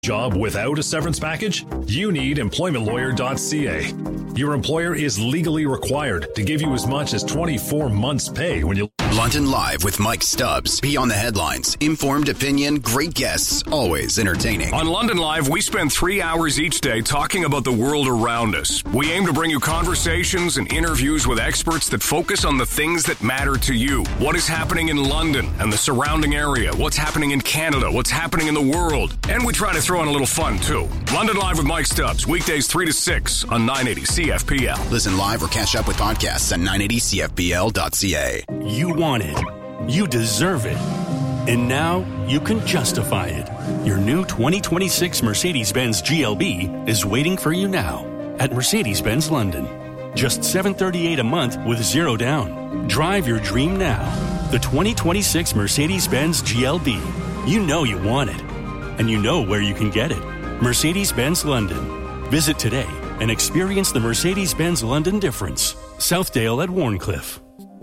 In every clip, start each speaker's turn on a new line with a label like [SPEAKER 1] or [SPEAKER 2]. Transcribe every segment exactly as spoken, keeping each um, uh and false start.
[SPEAKER 1] Job without a severance package? You need employment lawyer dot c a. Your employer is legally required to give you as much as twenty-four months' pay when you...
[SPEAKER 2] London Live with Mike Stubbs. Beyond the headlines. Informed opinion, great guests, always entertaining.
[SPEAKER 3] On London Live, we spend three hours each day talking about the world around us. We aim to bring you conversations and interviews with experts that focus on the things that matter to you. What is happening in London and the surrounding area? What's happening in Canada? What's happening in the world? And we try to throw in a little fun, too. London Live with Mike Stubbs, weekdays three to six on nine eighty C F P L.
[SPEAKER 2] Listen live or catch up with podcasts at nine eighty C F P L dot C A.
[SPEAKER 4] You want it. You deserve it. And now you can justify it. Your new twenty twenty-six Mercedes-Benz G L B is waiting for you now at Mercedes-Benz London. Just seven hundred thirty-eight dollars a month with zero down. Drive your dream now. The twenty twenty-six Mercedes-Benz G L B. You know you want it. And you know where you can get it. Mercedes-Benz London. Visit today and experience the Mercedes-Benz London difference. Southdale at Warncliffe.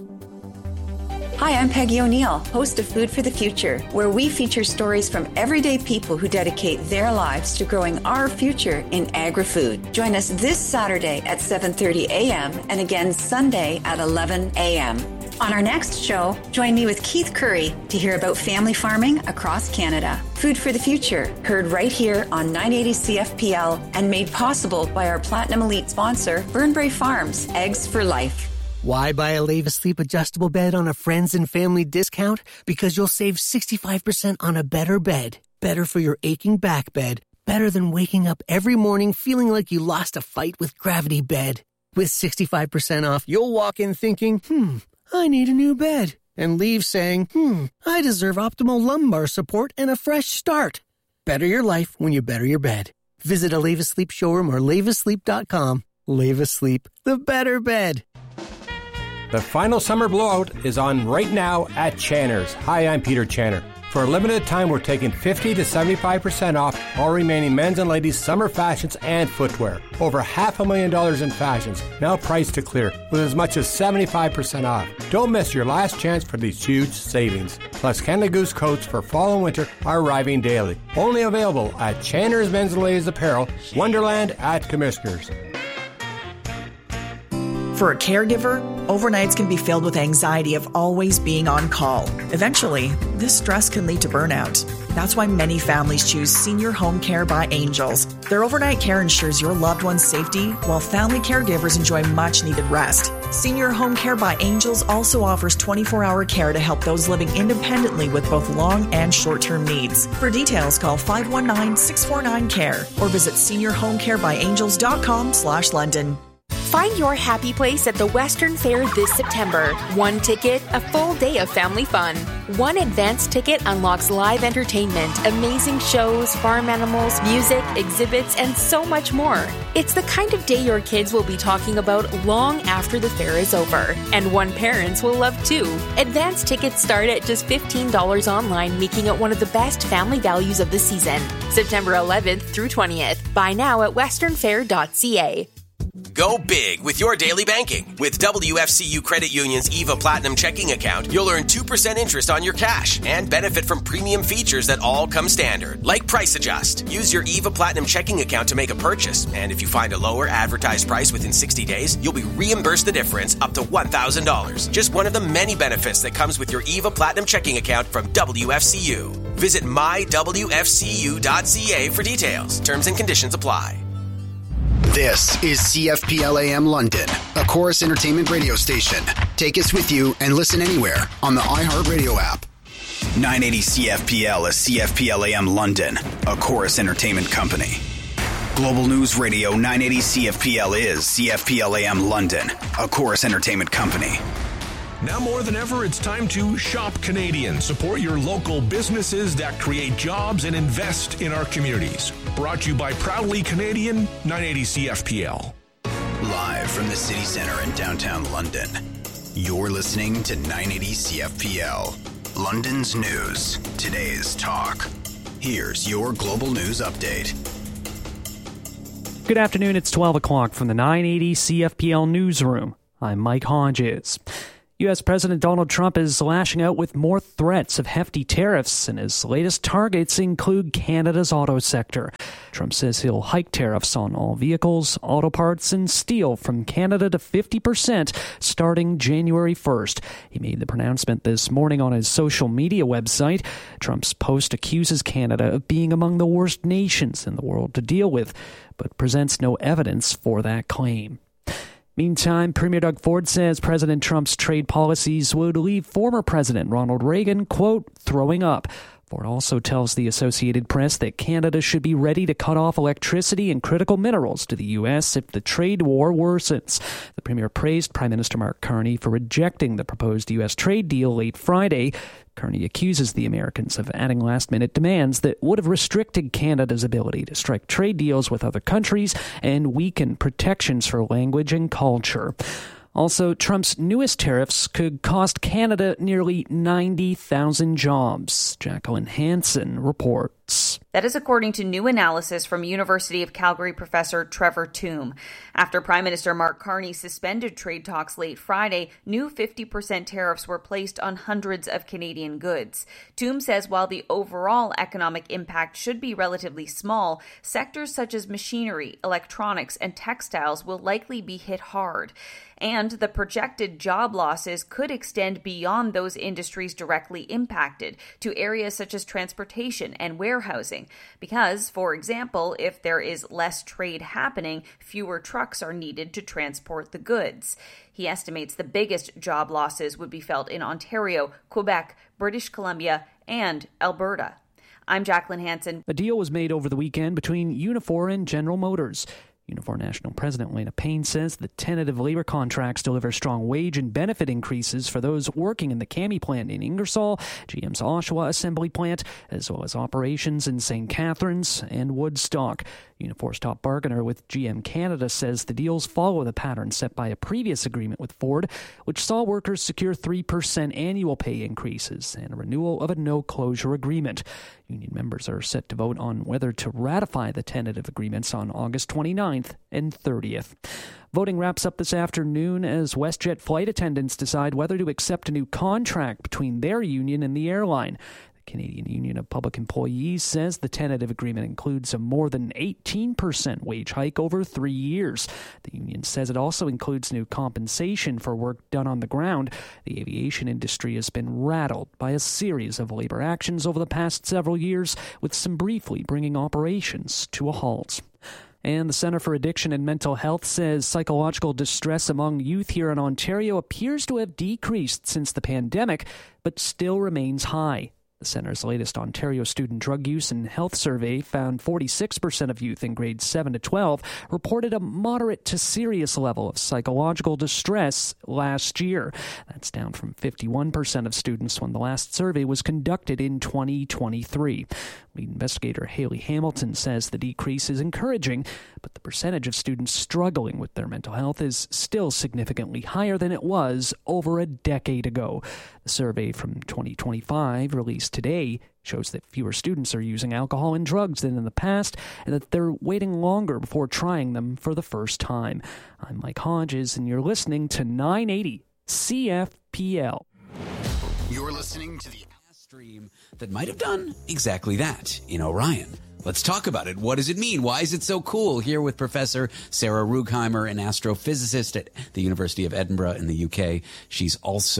[SPEAKER 5] Hi, I'm Peggy O'Neill, host of Food for the Future, where we feature stories from everyday people who dedicate their lives to growing our future in agri-food. Join us this Saturday at seven thirty a.m. and again Sunday at eleven a.m. On our next show, join me with Keith Curry to hear about family farming across Canada. Food for the Future, heard right here on nine eighty C F P L and made possible by our Platinum Elite sponsor, Burnbrae Farms, Eggs for Life.
[SPEAKER 6] Why buy a Lave Asleep adjustable bed on a friends and family discount? Because you'll save sixty-five percent on a better bed. Better for your aching back bed. Better than waking up every morning feeling like you lost a fight with Gravity Bed. With sixty-five percent off, you'll walk in thinking, hmm, I need a new bed. And leave saying, hmm, I deserve optimal lumbar support and a fresh start. Better your life when you better your bed. Visit a Lave Asleep showroom or lave asleep dot com. Lave Asleep, the better bed.
[SPEAKER 7] The final summer blowout is on right now at Channer's. Hi, I'm Peter Channer. For a limited time, we're taking fifty to seventy-five percent off all remaining men's and ladies' summer fashions and footwear. Over half a million dollars in fashions, now priced to clear, with as much as seventy-five percent off. Don't miss your last chance for these huge savings. Plus, Canada Goose coats for fall and winter are arriving daily. Only available at Channer's Men's and Ladies Apparel, Wonderland at Commissioners.
[SPEAKER 8] For a caregiver, overnights can be filled with anxiety of always being on call. Eventually, this stress can lead to burnout. That's why many families choose Senior Home Care by Angels. Their overnight care ensures your loved one's safety, while family caregivers enjoy much-needed rest. Senior Home Care by Angels also offers twenty-four hour care to help those living independently with both long and short-term needs. For details, call five one nine, six four nine, C A R E or visit senior home care by angels dot com slash London.
[SPEAKER 9] Find your happy place at the Western Fair this September. One ticket, a full day of family fun. One advance ticket unlocks live entertainment, amazing shows, farm animals, music, exhibits, and so much more. It's the kind of day your kids will be talking about long after the fair is over. And one parents will love too. Advance tickets start at just fifteen dollars online, making it one of the best family values of the season. September eleventh through twentieth. Buy now at western fair dot c a.
[SPEAKER 10] Go big with your daily banking. With W F C U Credit Union's EVA Platinum checking account, you'll earn two percent interest on your cash and benefit from premium features that all come standard, like Price Adjust. Use your EVA Platinum checking account to make a purchase, and if you find a lower advertised price within sixty days, you'll be reimbursed the difference up to one thousand dollars. Just one of the many benefits that comes with your EVA Platinum checking account from W F C U. Visit my w f c u dot c a for details. Terms and conditions apply.
[SPEAKER 2] This is C F P L A M London, a Chorus Entertainment radio station. Take us with you and listen anywhere on the iHeartRadio app. nine eighty C F P L is C F P L A M London, a Chorus Entertainment company. Global News Radio nine eighty C F P L is C F P L A M London, a Chorus Entertainment company.
[SPEAKER 3] Now more than ever, it's time to shop Canadian. Support your local businesses that create jobs and invest in our communities. Brought to you by Proudly Canadian, nine eighty C F P L.
[SPEAKER 2] Live from the city center in downtown London, you're listening to nine eighty C F P L. London's news, today's talk. Here's your global news update.
[SPEAKER 11] Good afternoon, it's twelve o'clock from the nine eighty C F P L newsroom. I'm Mike Hodges. U S. President Donald Trump is lashing out with more threats of hefty tariffs, and his latest targets include Canada's auto sector. Trump says he'll hike tariffs on all vehicles, auto parts, and steel from Canada to fifty percent starting January first. He made the pronouncement this morning on his social media website. Trump's post accuses Canada of being among the worst nations in the world to deal with, but presents no evidence for that claim. Meantime, Premier Doug Ford says President Trump's trade policies would leave former President Ronald Reagan, quote, throwing up. Ford also tells the Associated Press that Canada should be ready to cut off electricity and critical minerals to the U S if the trade war worsens. The Premier praised Prime Minister Mark Carney for rejecting the proposed U S trade deal late Friday. Carney accuses the Americans of adding last-minute demands that would have restricted Canada's ability to strike trade deals with other countries and weaken protections for language and culture. Also, Trump's newest tariffs could cost Canada nearly ninety thousand jobs. Jacqueline Hansen reports.
[SPEAKER 12] That is according to new analysis from University of Calgary professor Trevor Toome. After Prime Minister Mark Carney suspended trade talks late Friday, new fifty percent tariffs were placed on hundreds of Canadian goods. Toome says while the overall economic impact should be relatively small, sectors such as machinery, electronics, and textiles will likely be hit hard. And the projected job losses could extend beyond those industries directly impacted to areas such as transportation and warehousing. Because, for example, if there is less trade happening, fewer trucks are needed to transport the goods. He estimates the biggest job losses would be felt in Ontario, Quebec, British Columbia, and Alberta. I'm Jacqueline Hansen.
[SPEAKER 11] A deal was made over the weekend between Unifor and General Motors. Unifor National President Elena Payne says the tentative labor contracts deliver strong wage and benefit increases for those working in the Kami plant in Ingersoll, G M's Oshawa assembly plant, as well as operations in Saint Catharines and Woodstock. Unifor's top bargainer with G M Canada says the deals follow the pattern set by a previous agreement with Ford, which saw workers secure three percent annual pay increases and a renewal of a no-closure agreement. Union members are set to vote on whether to ratify the tentative agreements on August twenty-ninth and thirtieth. Voting wraps up this afternoon as WestJet flight attendants decide whether to accept a new contract between their union and the airline. Canadian Union of Public Employees says the tentative agreement includes a more than eighteen percent wage hike over three years. The union says it also includes new compensation for work done on the ground. The aviation industry has been rattled by a series of labor actions over the past several years, with some briefly bringing operations to a halt. And the Centre for Addiction and Mental Health says psychological distress among youth here in Ontario appears to have decreased since the pandemic, but still remains high. The centre's latest Ontario Student Drug Use and Health Survey found forty-six percent of youth in grades seven to twelve reported a moderate to serious level of psychological distress last year. That's down from fifty-one percent of students when the last survey was conducted in twenty twenty-three. Lead investigator Haley Hamilton says the decrease is encouraging, but the percentage of students struggling with their mental health is still significantly higher than it was over a decade ago. The survey from twenty twenty-five, released today, shows that fewer students are using alcohol and drugs than in the past, and that they're waiting longer before trying them for the first time. I'm Mike Hodges, and you're listening to nine eighty C F P L.
[SPEAKER 2] You're listening to the
[SPEAKER 13] stream that might have done exactly that in Orion. Let's talk about it. What does it mean? Why is it so cool? Here with Professor Sarah Rugheimer, an astrophysicist at the University of Edinburgh in the U K. She's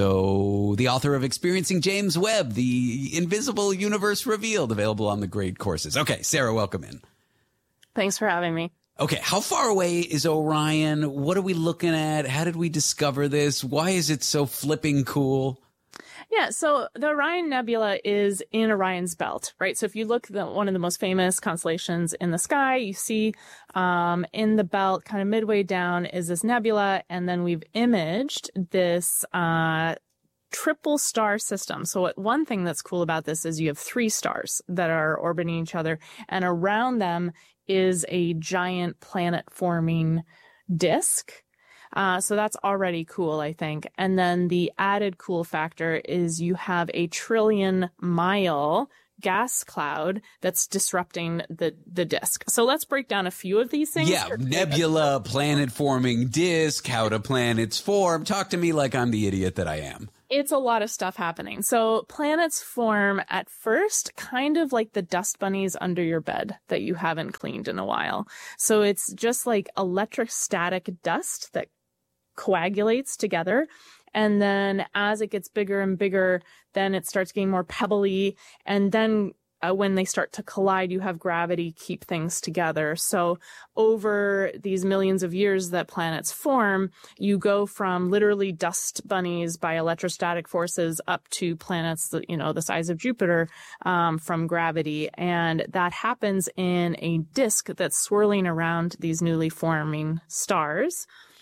[SPEAKER 13] also the author of Experiencing James Webb, the Invisible Universe Revealed, available on the grade courses. Okay, Sarah, welcome in.
[SPEAKER 14] Thanks for having me.
[SPEAKER 13] Okay, how far away is Orion? What are we looking at? How did we discover this? Why is it so flipping cool?
[SPEAKER 14] Yeah, so the Orion Nebula is in Orion's belt, right? So if you look at one of the most famous constellations in the sky, you see um, in the belt, kind of midway down, is this nebula, and then we've imaged this uh, triple star system. So what, one thing that's cool about this is you have three stars that are orbiting each other, and around them is a giant planet-forming disk. Uh, so that's already cool, I think. And then the added cool factor is you have a trillion mile gas cloud that's disrupting the, the disk. So let's break down a few of these things.
[SPEAKER 13] Yeah, nebula, planet-forming disk, how do planets form? Talk to me like I'm the idiot that I am.
[SPEAKER 14] It's a lot of stuff happening. So planets form at first kind of like the dust bunnies under your bed that you haven't cleaned in a while. So it's just like electrostatic dust that coagulates together. And then as it gets bigger and bigger, then it starts getting more pebbly. And then uh, when they start to collide, you have gravity keep things together. So over these millions of years that planets form, you go from literally dust bunnies by electrostatic forces up to planets, you know, the size of Jupiter um, from gravity. And that happens in a disk that's swirling around these newly forming stars.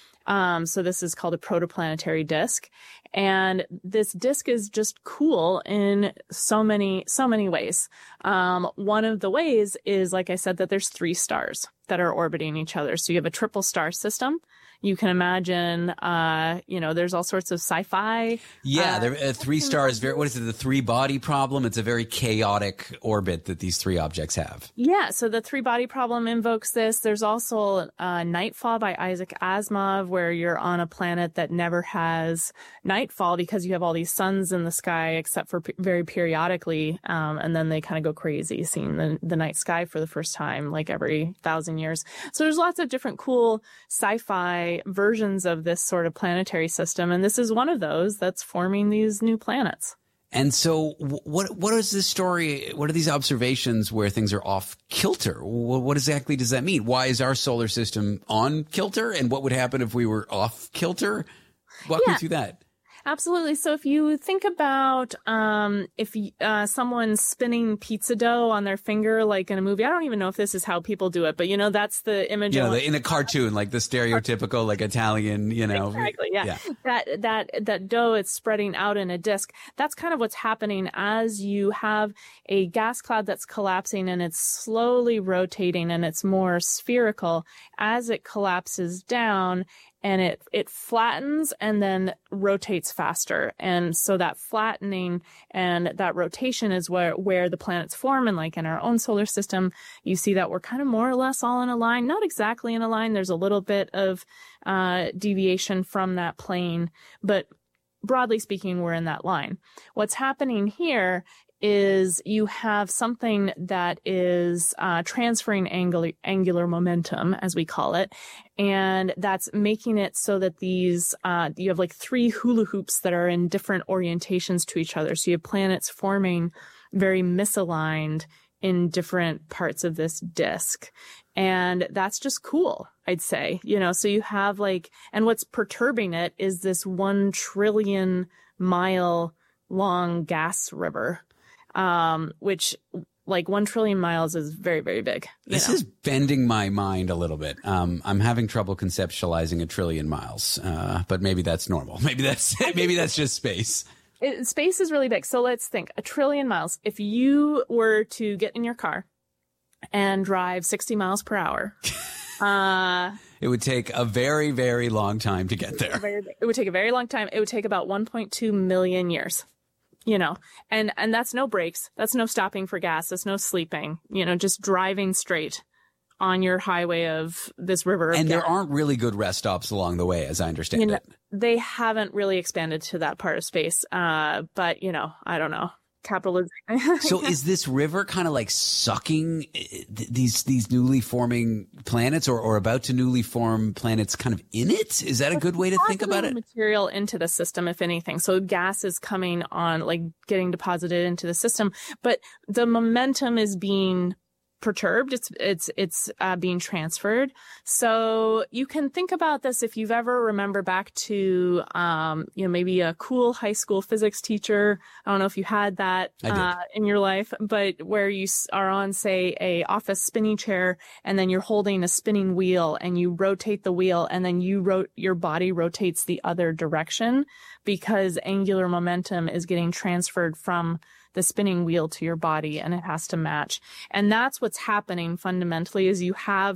[SPEAKER 14] Um, so this is called a protoplanetary disk. And this disk is just cool in so many, so many ways. Um, one of the ways is, like I said, that there's three stars that are orbiting each other. So you have a triple star system. You can imagine, uh, you know, there's all sorts of sci-fi.
[SPEAKER 13] Yeah,
[SPEAKER 14] uh,
[SPEAKER 13] there, uh, three stars. Very, what is it? The three body problem. It's a very chaotic orbit that these three objects have.
[SPEAKER 14] Yeah, so the three body problem invokes this. There's also uh, Nightfall by Isaac Asimov, where you're on a planet that never has nightfall because you have all these suns in the sky, except for p- very periodically, um, and then they kind of go crazy, seeing the, the night sky for the first time, like every thousand years. So there's lots of different cool sci-fi versions of this sort of planetary system, and this is one of those that's forming these new planets.
[SPEAKER 13] And so what what is this story? What are these observations where things are off kilter? What exactly does that mean? Why is our solar system on kilter? And what would happen if we were off kilter? Walk
[SPEAKER 14] yeah.
[SPEAKER 13] me through that.
[SPEAKER 14] Absolutely. So if you think about um, if uh, someone's spinning pizza dough on their finger, like in a movie, I don't even know if this is how people do it, but you know, that's the image.
[SPEAKER 13] You know, in a cartoon, like the stereotypical, like Italian, you know.
[SPEAKER 14] Exactly. Yeah.
[SPEAKER 13] yeah.
[SPEAKER 14] That, that, that dough is spreading out in a disk. That's kind of what's happening as you have a gas cloud that's collapsing and it's slowly rotating and it's more spherical. As it collapses down, and it, it flattens and then rotates faster. And so that flattening and that rotation is where, where the planets form. And like in our own solar system, you see that we're kind of more or less all in a line, not exactly in a line. There's a little bit of uh, deviation from that plane, but broadly speaking, we're in that line. What's happening here is you have something that is uh, transferring angular, angular momentum, as we call it, and that's making it so that these, uh, you have like three hula hoops that are in different orientations to each other. So you have planets forming very misaligned in different parts of this disk. And that's just cool, I'd say. You know, so you have like, and what's perturbing it is this one trillion mile long gas river. Um, which like one trillion miles is very, very big.
[SPEAKER 13] This
[SPEAKER 14] know?
[SPEAKER 13] is bending my mind a little bit. Um, I'm having trouble conceptualizing a trillion miles, uh, but maybe that's normal. Maybe that's, maybe that's just space.
[SPEAKER 14] It, space is really big. So let's think a trillion miles. If you were to get in your car and drive sixty miles per hour, uh,
[SPEAKER 13] it would take a very, very long time to get there.
[SPEAKER 14] It would take a very long time. It would take about one point two million years. You know, and, and that's no brakes. That's no stopping for gas. That's no sleeping, you know, just driving straight on your highway of this river.
[SPEAKER 13] And
[SPEAKER 14] of
[SPEAKER 13] there
[SPEAKER 14] gas.
[SPEAKER 13] aren't really good rest stops along the way, as I understand
[SPEAKER 14] you know,
[SPEAKER 13] it.
[SPEAKER 14] They haven't really expanded to that part of space. Uh, but, you know, I don't know. Capitalism.
[SPEAKER 13] So is this river kind of like sucking th- these these newly forming planets or, or about to newly form planets kind of in it? Is that a good way to think about it?
[SPEAKER 14] Material into the system, if anything. So gas is coming on, like getting deposited into the system, but the momentum is being perturbed. It's, it's, it's, uh, being transferred. So you can think about this if you've ever remember back to, um, you know, maybe a cool high school physics teacher. I don't know if you had that, uh, in your life, but where you are on, say, a office spinning chair and then you're holding a spinning wheel and you rotate the wheel and then you wrote, your body rotates the other direction because angular momentum is getting transferred from the spinning wheel to your body and it has to match. And that's what's happening fundamentally is you have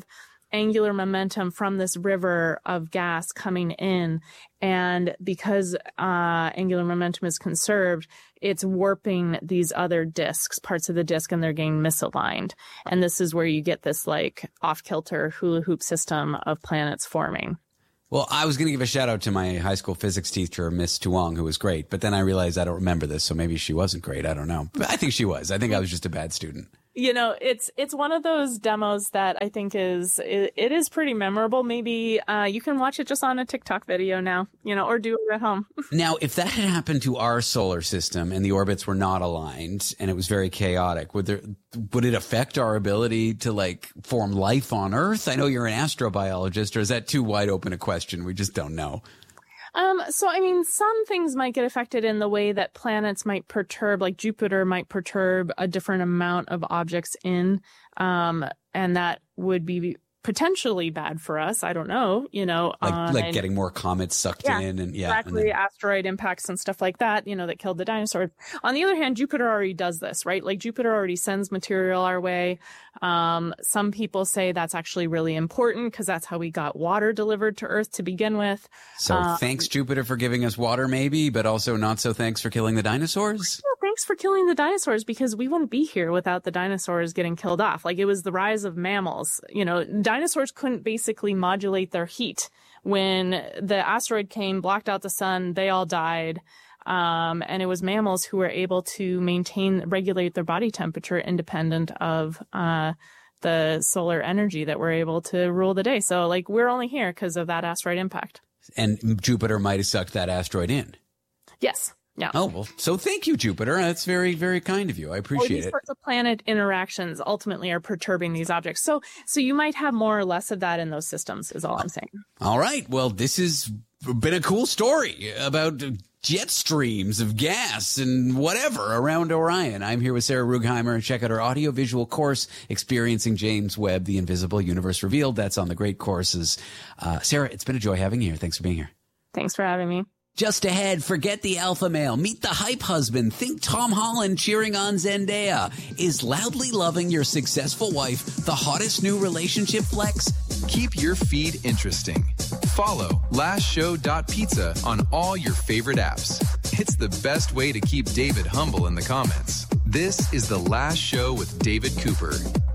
[SPEAKER 14] angular momentum from this river of gas coming in. And because uh, angular momentum is conserved, it's warping these other disks, parts of the disk, and they're getting misaligned. And this is where you get this like off-kilter hula hoop system of planets forming.
[SPEAKER 13] Well, I was going to give a shout out to my high school physics teacher, Miss Tuong, who was great. But then I realized I don't remember this, so maybe she wasn't great. I don't know. But I think she was. I think I was just a bad student.
[SPEAKER 14] You know, it's it's one of those demos that I think is it, it is pretty memorable. Maybe uh, you can watch it just on a TikTok video now, you know, or do it at home.
[SPEAKER 13] Now, if that had happened to our solar system and the orbits were not aligned and it was very chaotic, would there would it affect our ability to like form life on Earth? I know you're an astrobiologist, or is that too wide open a question? We just don't know.
[SPEAKER 14] Um, so, I mean, some things might get affected in the way that planets might perturb, like Jupiter might perturb a different amount of objects in, um, and that would be potentially bad for us. I don't know, you know.
[SPEAKER 13] Like,
[SPEAKER 14] uh,
[SPEAKER 13] like
[SPEAKER 14] and,
[SPEAKER 13] getting more comets sucked
[SPEAKER 14] yeah,
[SPEAKER 13] in and yeah.
[SPEAKER 14] Exactly,
[SPEAKER 13] and then,
[SPEAKER 14] asteroid impacts and stuff like that, you know, that killed the dinosaurs. On the other hand, Jupiter already does this, right? Like Jupiter already sends material our way. Um, some people say that's actually really important because that's how we got water delivered to Earth to begin with.
[SPEAKER 13] So um, thanks, Jupiter, for giving us water, maybe, but also not so thanks for killing the dinosaurs?
[SPEAKER 14] Well, thanks for killing the dinosaurs, because we wouldn't be here without the dinosaurs getting killed off. Like, it was the rise of mammals. You know, dinosaurs couldn't basically modulate their heat. When the asteroid came, blocked out the sun, they all died. Um, and it was mammals who were able to maintain, regulate their body temperature independent of uh, the solar energy that were able to rule the day. So, like, we're only here because of that asteroid impact.
[SPEAKER 13] And Jupiter might have sucked that asteroid in.
[SPEAKER 14] Yes. Yeah.
[SPEAKER 13] Oh, well, so thank you, Jupiter. That's very, very kind of you. I appreciate
[SPEAKER 14] well, these
[SPEAKER 13] it.
[SPEAKER 14] sorts of planet interactions ultimately are perturbing these objects. So, so you might have more or less of that in those systems, is all I'm saying.
[SPEAKER 13] All right. Well, this has been a cool story about jet streams of gas and whatever around Orion. I'm here with Sarah Rugheimer. Check out our audiovisual course, Experiencing James Webb, The Invisible Universe Revealed. That's on the Great Courses. Uh, Sarah, it's been a joy having you here. Thanks for being here.
[SPEAKER 14] Thanks for having me.
[SPEAKER 13] Just ahead, forget the alpha male. Meet the hype husband. Think Tom Holland cheering on Zendaya. Is loudly loving your successful wife the hottest new relationship flex?
[SPEAKER 15] Keep your feed interesting. Follow last show dot pizza on all your favorite apps. It's the best way to keep David humble in the comments. This is The Last Show with David Cooper.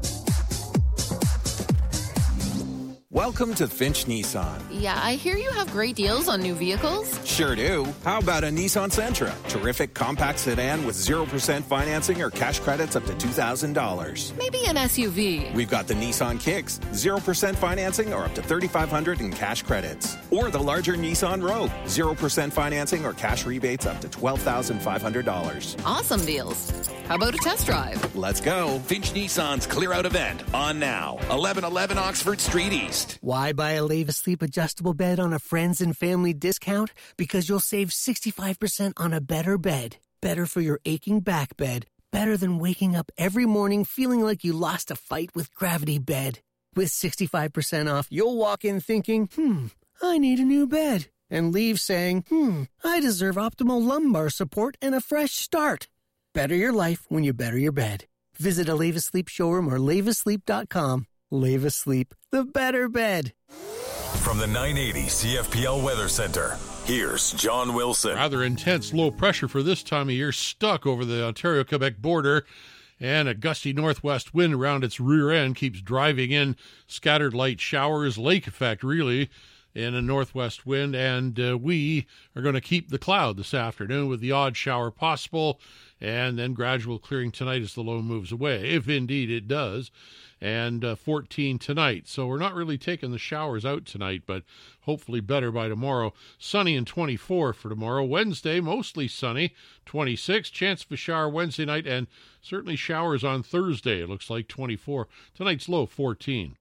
[SPEAKER 16] Welcome to Finch Nissan.
[SPEAKER 17] Yeah, I hear you have great deals on new vehicles.
[SPEAKER 16] Sure do. How about a Nissan Sentra? Terrific compact sedan with zero percent financing or cash credits up to two thousand dollars.
[SPEAKER 17] Maybe an S U V.
[SPEAKER 16] We've got the Nissan Kicks, zero percent financing or up to thirty-five hundred dollars in cash credits. Or the larger Nissan Rogue, zero percent financing or cash rebates up to twelve thousand five hundred dollars.
[SPEAKER 17] Awesome deals. How about a test drive?
[SPEAKER 16] Let's go.
[SPEAKER 18] Finch Nissan's Clear Out event on now. eleven eleven Oxford Street East.
[SPEAKER 6] Why buy a Leva Sleep adjustable bed on a friends and family discount? Because you'll save sixty-five percent on a better bed. Better for your aching back bed. Better than waking up every morning feeling like you lost a fight with Gravity Bed. With sixty-five percent off, you'll walk in thinking, hmm, I need a new bed. And leave saying, hmm, I deserve optimal lumbar support and a fresh start. Better your life when you better your bed. Visit a Leva Sleep showroom or leva sleep dot com. Leva Sleep, the better bed.
[SPEAKER 19] From the nine eighty C F P L Weather Center, here's John Wilson.
[SPEAKER 20] Rather intense low pressure for this time of year stuck over the Ontario-Quebec border, and a gusty northwest wind around its rear end keeps driving in scattered light showers, lake effect really, in a northwest wind, and uh, we are going to keep the cloud this afternoon with the odd shower possible, and then gradual clearing tonight as the low moves away, if indeed it does. And uh, fourteen tonight. So we're not really taking the showers out tonight, but hopefully better by tomorrow. Sunny and twenty-four for tomorrow. Wednesday, mostly sunny, twenty-six. Chance of a shower Wednesday night, and certainly showers on Thursday. It looks like twenty-four. Tonight's low, fourteen.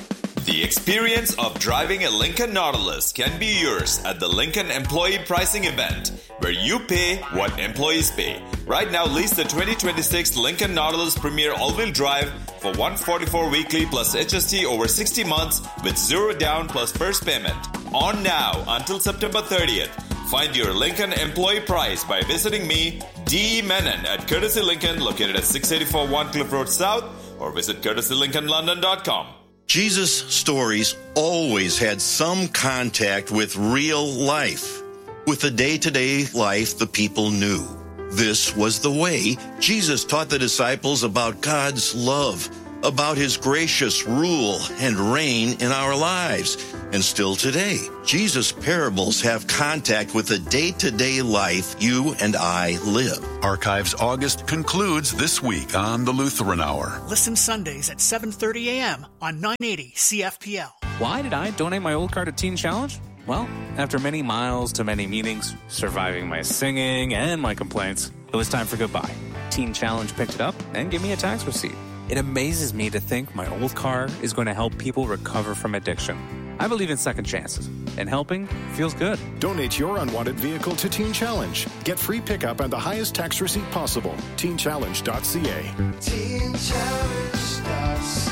[SPEAKER 21] The experience of driving a Lincoln Nautilus can be yours at the Lincoln Employee Pricing Event, where you pay what employees pay. Right now, lease the twenty twenty-six Lincoln Nautilus Premier All-Wheel Drive for one hundred forty-four dollars weekly plus H S T over sixty months with zero down plus first payment. On now until September thirtieth. Find your Lincoln employee price by visiting me, D. Menon, at Courtesy Lincoln, located at six eighty-four One Cliff Road South, or visit courtesy lincoln london dot com.
[SPEAKER 1] Jesus' stories always had some contact with real life, with the day-to-day life the people knew. This was the way Jesus taught the disciples about God's love, about his gracious rule and reign in our lives. And still today, Jesus' parables have contact with the day-to-day life you and I live.
[SPEAKER 19] Archives August concludes this week on the Lutheran Hour.
[SPEAKER 22] Listen Sundays at seven thirty a.m. on nine eighty C F P L.
[SPEAKER 23] Why did I donate my old car to Teen Challenge? Well, after many miles to many meetings, surviving my singing and my complaints, it was time for goodbye. Teen Challenge picked it up and gave me a tax receipt. It amazes me to think my old car is going to help people recover from addiction. I believe in second chances, and helping feels good.
[SPEAKER 24] Donate your unwanted vehicle to Teen Challenge. Get free pickup and the highest tax receipt possible. teen challenge dot c a. teen challenge dot c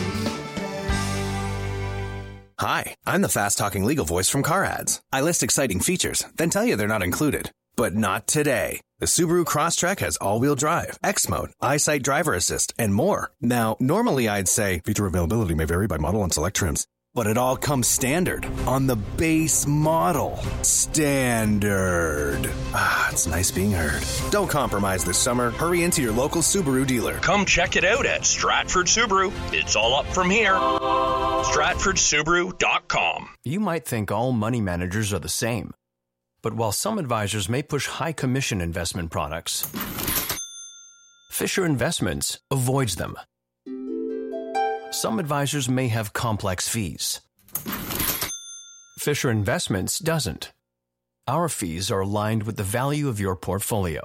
[SPEAKER 24] a.
[SPEAKER 25] Hi, I'm the fast-talking legal voice from Car Ads. I list exciting features, then tell you they're not included. But not today. The Subaru Crosstrek has all-wheel drive, X-Mode, EyeSight driver assist, and more. Now, normally I'd say feature availability may vary by model and select trims. But it all comes standard on the base model. Standard. Ah, it's nice being heard. Don't compromise this summer. Hurry into your local Subaru dealer.
[SPEAKER 26] Come check it out at Stratford Subaru. It's all up from here. Stratford Subaru dot com.
[SPEAKER 27] You might think all money managers are the same. But while some advisors may push high commission investment products, Fisher Investments avoids them. Some advisors may have complex fees. Fisher Investments doesn't. Our fees are aligned with the value of your portfolio.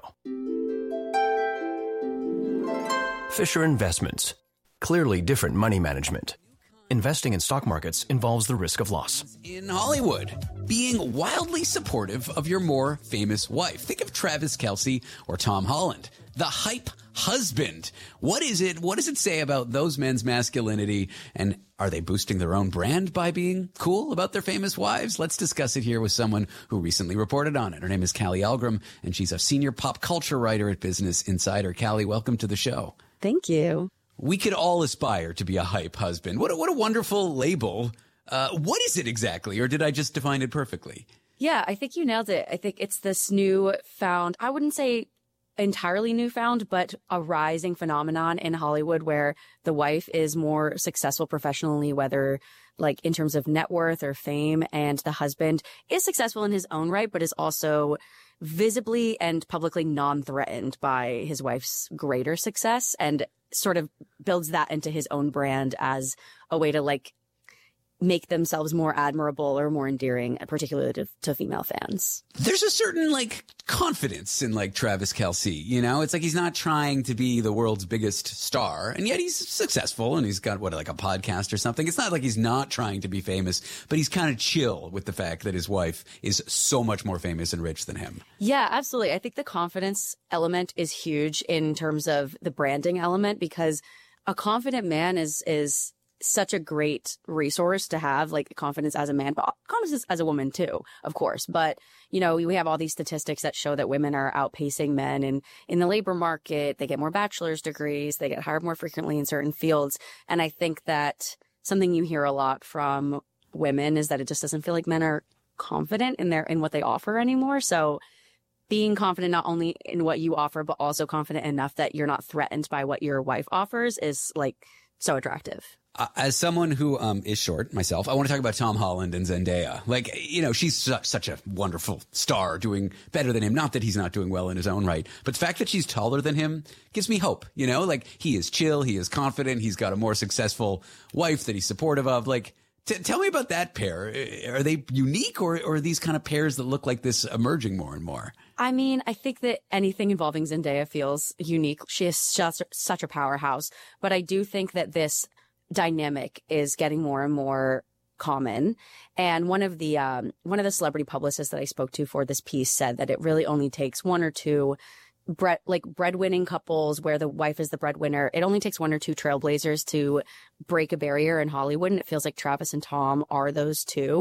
[SPEAKER 27] Fisher Investments. Clearly different money management. Investing in stock markets involves the risk of loss.
[SPEAKER 13] In Hollywood, being wildly supportive of your more famous wife. Think of Travis Kelce or Tom Holland. The hype husband. What is it? What does it say about those men's masculinity? And are they boosting their own brand by being cool about their famous wives? Let's discuss it here with someone who recently reported on it. Her name is Callie Algram, and she's a senior pop culture writer at Business Insider. Callie, welcome to the show.
[SPEAKER 28] Thank you.
[SPEAKER 13] We could all aspire to be a hype husband. What a, what a wonderful label. Uh, what is it exactly? Or did I just define it perfectly?
[SPEAKER 28] Yeah, I think you nailed it. I think it's this newfound, I wouldn't say entirely newfound, but a rising phenomenon in Hollywood where the wife is more successful professionally, whether like in terms of net worth or fame, and the husband is successful in his own right, but is also visibly and publicly non-threatened by his wife's greater success, and sort of builds that into his own brand as a way to like make themselves more admirable or more endearing, particularly to, to female fans.
[SPEAKER 13] There's a certain like confidence in like Travis Kelce, you know, it's like he's not trying to be the world's biggest star, and yet he's successful and he's got what, like a podcast or something. It's not like he's not trying to be famous, but he's kind of chill with the fact that his wife is so much more famous and rich than him.
[SPEAKER 28] Yeah, absolutely. I think the confidence element is huge in terms of the branding element, because a confident man is, is, such a great resource to have, like confidence as a man, but confidence as a woman too, of course. But, you know, we have all these statistics that show that women are outpacing men in, in the labor market. They get more bachelor's degrees. They get hired more frequently in certain fields. And I think that something you hear a lot from women is that it just doesn't feel like men are confident in their, in what they offer anymore. So being confident not only in what you offer, but also confident enough that you're not threatened by what your wife offers is like so attractive.
[SPEAKER 13] Uh, as someone who um, is short myself, I want to talk about Tom Holland and Zendaya. Like, you know, she's su- such a wonderful star, doing better than him. Not that he's not doing well in his own right, but the fact that she's taller than him gives me hope. You know, like he is chill, he is confident, he's got a more successful wife that he's supportive of. Like, t- tell me about that pair. Are they unique, or, or are these kind of pairs that look like this emerging more and more?
[SPEAKER 28] I mean, I think that anything involving Zendaya feels unique. She is such, such a powerhouse, but I do think that this dynamic is getting more and more common. And one of the um, one of the celebrity publicists that I spoke to for this piece said that it really only takes one or two bread like breadwinning couples where the wife is the breadwinner. It only takes one or two trailblazers to break a barrier in Hollywood, and it feels like Travis and Tom are those two.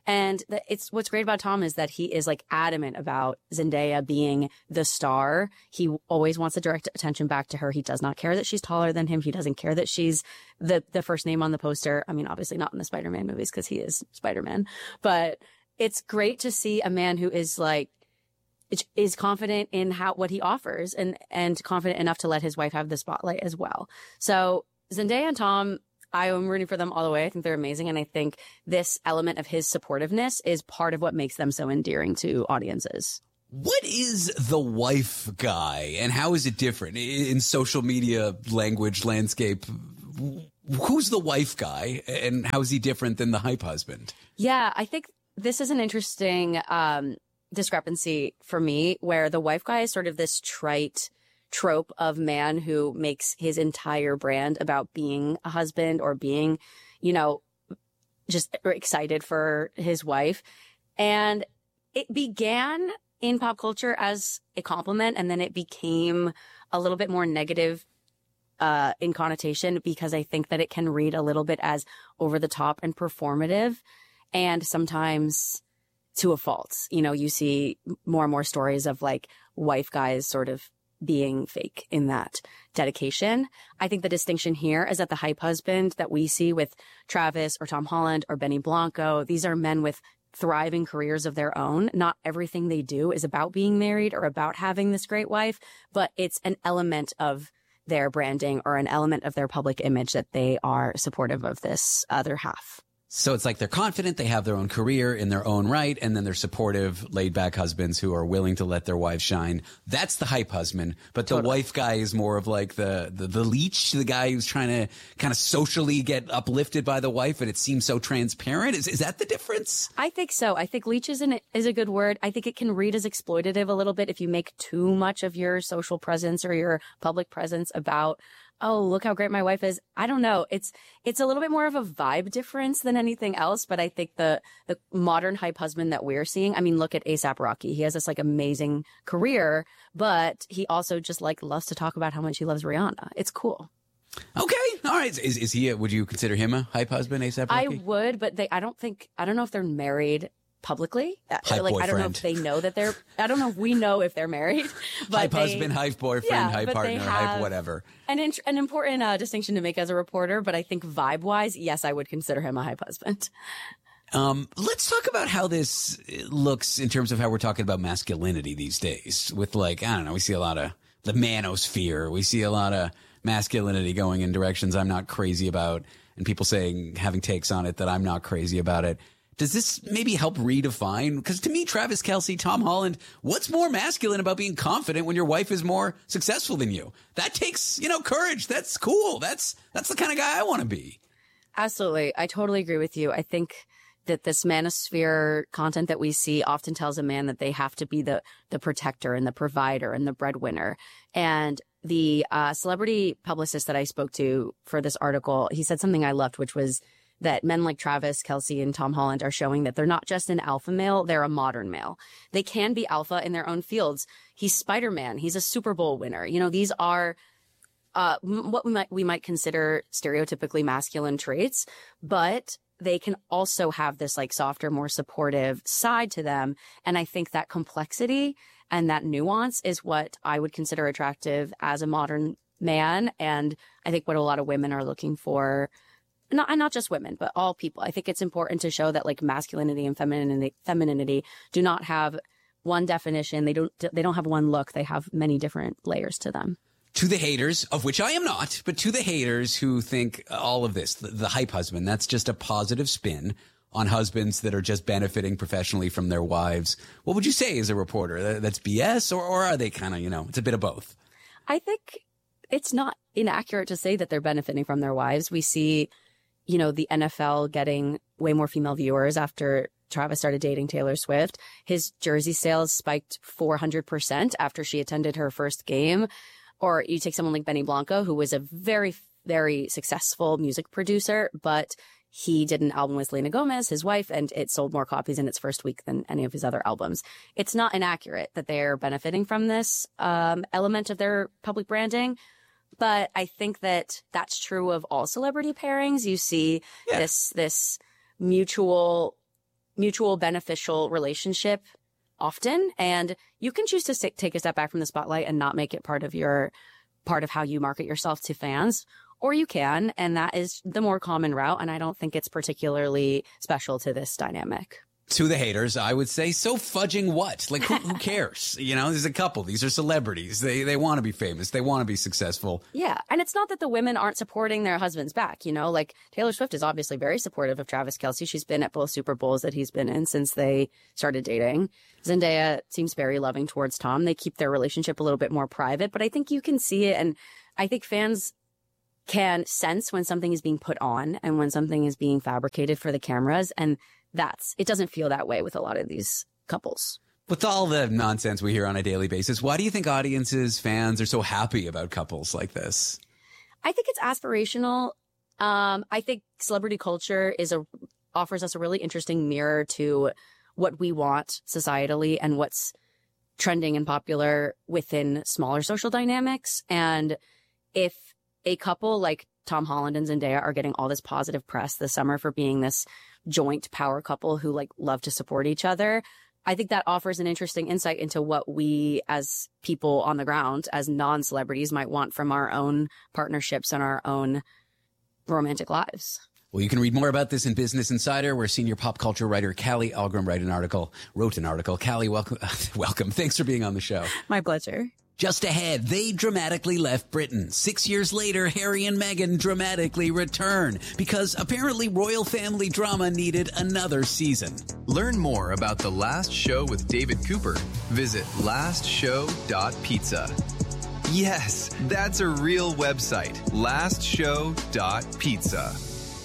[SPEAKER 28] And the, it's what's great about Tom is that he is like adamant about Zendaya being the star. He always wants to direct attention back to her. He does not care that she's taller than him. He doesn't care that she's the, the first name on the poster. I mean, obviously not in the Spider-Man movies because he is Spider-Man, but it's great to see a man who is like, is confident in how, what he offers and, and confident enough to let his wife have the spotlight as well. So Zendaya and Tom, I am rooting for them all the way. I think they're amazing. And I think this element of his supportiveness is part of what makes them so endearing to audiences.
[SPEAKER 13] What is the wife guy and how is it different in social media language landscape? Who's the wife guy and how is he different than the hype husband?
[SPEAKER 28] Yeah, I think this is an interesting um, discrepancy for me where the wife guy is sort of this trite trope of man who makes his entire brand about being a husband or being, you know, just excited for his wife. And it began in pop culture as a compliment, and then it became a little bit more negative uh, in connotation because I think that it can read a little bit as over the top and performative, and sometimes to a fault. You know, you see more and more stories of like wife guys sort of being fake in that dedication. I think the distinction here is that the hype husband that we see with Travis or Tom Holland or Benny Blanco, these are men with thriving careers of their own. Not everything they do is about being married or about having this great wife, but it's an element of their branding or an element of their public image that they are supportive of this other half.
[SPEAKER 13] So it's like they're confident, they have their own career in their own right, and then they're supportive, laid-back husbands who are willing to let their wives shine. That's the hype husband. But the totally. wife guy is more of like the, the, the leech, the guy who's trying to kind of socially get uplifted by the wife, and it seems so transparent. Is, is that the difference?
[SPEAKER 28] I think so. I think leech is, an, is a good word. I think it can read as exploitative a little bit if you make too much of your social presence or your public presence about, oh, look how great my wife is. I don't know. It's it's a little bit more of a vibe difference than anything else. But I think the the modern hype husband that we're seeing, I mean, look at A$AP Rocky. He has this like amazing career, but he also just like loves to talk about how much he loves Rihanna. It's cool.
[SPEAKER 13] Okay. All right. Is is he, a, would you consider him a hype husband, A$AP Rocky?
[SPEAKER 28] I would, but they, I don't think, I don't know if they're married publicly.
[SPEAKER 13] Hype
[SPEAKER 28] like
[SPEAKER 13] boyfriend.
[SPEAKER 28] I don't know if they know that they're I don't know if we know if they're married, but
[SPEAKER 13] hype
[SPEAKER 28] they,
[SPEAKER 13] husband, hype boyfriend,
[SPEAKER 28] yeah,
[SPEAKER 13] hype partner, hype whatever.
[SPEAKER 28] An int- an important uh, distinction to make as a reporter, but I think vibe wise, yes, I would consider him a hype husband.
[SPEAKER 13] Um, let's talk about how this looks in terms of how we're talking about masculinity these days. With like, I don't know, we see a lot of the manosphere. We see a lot of masculinity going in directions I'm not crazy about, and people saying, having takes on it that I'm not crazy about it. Does this maybe help redefine? Because to me, Travis Kelce, Tom Holland, what's more masculine about being confident when your wife is more successful than you? That takes, you know, courage. That's cool. That's that's the kind of guy I want to be.
[SPEAKER 28] Absolutely. I totally agree with you. I think that this manosphere content that we see often tells a man that they have to be the the protector and the provider and the breadwinner. And the uh, celebrity publicist that I spoke to for this article, he said something I loved, which was that men like Travis Kelce and Tom Holland are showing that they're not just an alpha male, they're a modern male. They can be alpha in their own fields. He's Spider-Man. He's a Super Bowl winner. You know, these are uh, what we might, we might consider stereotypically masculine traits, but they can also have this like softer, more supportive side to them. And I think that complexity and that nuance is what I would consider attractive as a modern man. And I think what a lot of women are looking for. Not, and not just women, but all people. I think it's important to show that like masculinity and femininity, femininity do not have one definition. They don't, they don't have one look. They have many different layers to them.
[SPEAKER 13] To the haters, of which I am not, but to the haters who think all of this, the, the hype husband, that's just a positive spin on husbands that are just benefiting professionally from their wives. What would you say as a reporter? That's B S, or, or are they kind of, you know, it's a bit of both?
[SPEAKER 28] I think it's not inaccurate to say that they're benefiting from their wives. We see, you know, the N F L getting way more female viewers after Travis started dating Taylor Swift. His jersey sales spiked four hundred percent after she attended her first game. Or you take someone like Benny Blanco, who was a very, very successful music producer, but he did an album with Selena Gomez, his wife, and it sold more copies in its first week than any of his other albums. It's not inaccurate that they're benefiting from this um, element of their public branding. But I think that that's true of all celebrity pairings. You see yeah. this this mutual mutual beneficial relationship often. And you can choose to sit, take a step back from the spotlight and not make it part of your, part of how you market yourself to fans. Or you can, and that is the more common route. And I don't think it's particularly special to this dynamic.
[SPEAKER 13] To the haters, I would say, so fudging what? Like, who, who cares? You know, there's a couple. These are celebrities. They they want to be famous. They want to be successful.
[SPEAKER 28] Yeah. And it's not that the women aren't supporting their husbands back. You know, like Taylor Swift is obviously very supportive of Travis Kelce. She's been at both Super Bowls that he's been in since they started dating. Zendaya seems very loving towards Tom. They keep their relationship a little bit more private, but I think you can see it. And I think fans can sense when something is being put on and when something is being fabricated for the cameras. And that's, it doesn't feel that way with a lot of these couples.
[SPEAKER 13] With all the nonsense we hear on a daily basis, why do you think audiences, fans are so happy about couples like this?
[SPEAKER 28] I think it's aspirational. Um, I think celebrity culture is a offers us a really interesting mirror to what we want societally and what's trending and popular within smaller social dynamics. And if a couple like Tom Holland and Zendaya are getting all this positive press this summer for being this joint power couple who like love to support each other, I think that offers an interesting insight into what we as people on the ground, as non-celebrities, might want from our own partnerships and our own romantic lives.
[SPEAKER 13] Well, you can read more about this in Business Insider, where senior pop culture writer Callie Algram wrote an article. Wrote an article. Callie, welcome. welcome. Thanks for being on the show.
[SPEAKER 28] My pleasure.
[SPEAKER 13] Just ahead, they dramatically left Britain. Six years later, Harry and Meghan dramatically return because apparently royal family drama needed another season.
[SPEAKER 15] Learn more about The Last Show with David Cooper. Visit last show dot pizza. Yes, that's a real website. last show dot pizza.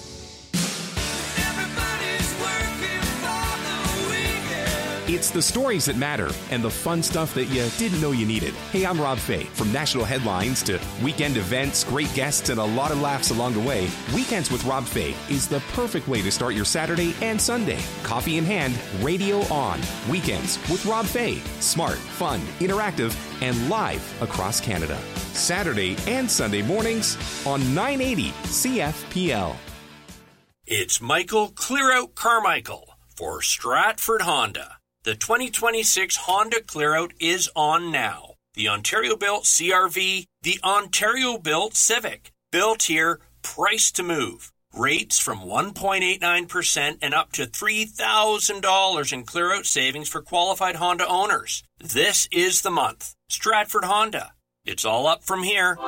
[SPEAKER 16] It's the stories that matter and the fun stuff that you didn't know you needed. Hey, I'm Rob Fay. From national headlines to weekend events, great guests, and a lot of laughs along the way, Weekends with Rob Fay is the perfect way to start your Saturday and Sunday. Coffee in hand, radio on. Weekends with Rob Fay. Smart, fun, interactive, and live across Canada. Saturday and Sunday mornings on nine eighty C F P L.
[SPEAKER 3] It's Michael Clearout Carmichael for Stratford Honda. The twenty twenty-six Honda Clearout is on now. The Ontario-built C R V, the Ontario-built Civic. Built here, priced to move. Rates from one point eight nine percent and up to three thousand dollars in Clearout savings for qualified Honda owners. This is the month. Stratford Honda. It's all up from here.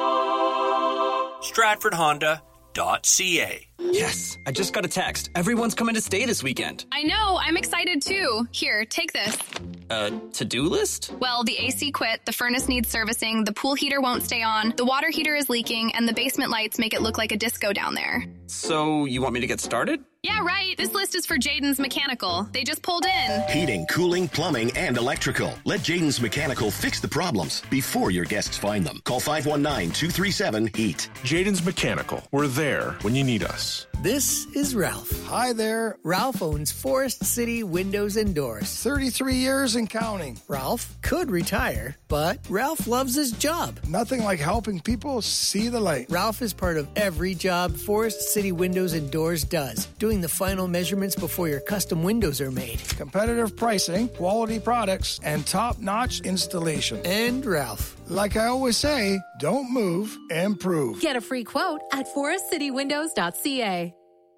[SPEAKER 3] Stratford Honda dot C A.
[SPEAKER 4] Yes, I just got a text. Everyone's coming to stay this weekend.
[SPEAKER 5] I know, I'm excited too. Here, take this.
[SPEAKER 4] Uh, to-do list?
[SPEAKER 5] Well, the A C quit, the furnace needs servicing, the pool heater won't stay on, the water heater is leaking, and the basement lights make it look like a disco down there.
[SPEAKER 4] So, you want me to get started?
[SPEAKER 5] Yeah, right. This list is for Jaden's Mechanical. They just pulled in.
[SPEAKER 7] Heating, cooling, plumbing, and electrical. Let Jaden's Mechanical fix the problems before your guests find them. Call five one nine, two three seven, heat.
[SPEAKER 24] Jaden's Mechanical. We're there when you need us.
[SPEAKER 6] This is Ralph. Hi there. Ralph owns Forest City Windows and Doors.
[SPEAKER 8] thirty-three years and counting.
[SPEAKER 6] Ralph could retire, but Ralph loves his job.
[SPEAKER 8] Nothing like helping people see the light.
[SPEAKER 6] Ralph is part of every job Forest City Windows and Doors does, doing the final measurements before your custom windows are made.
[SPEAKER 8] Competitive pricing, quality products, and top-notch installation.
[SPEAKER 6] And Ralph.
[SPEAKER 8] Like I always say, don't move, improve.
[SPEAKER 17] Get a free quote at forest city windows dot c a.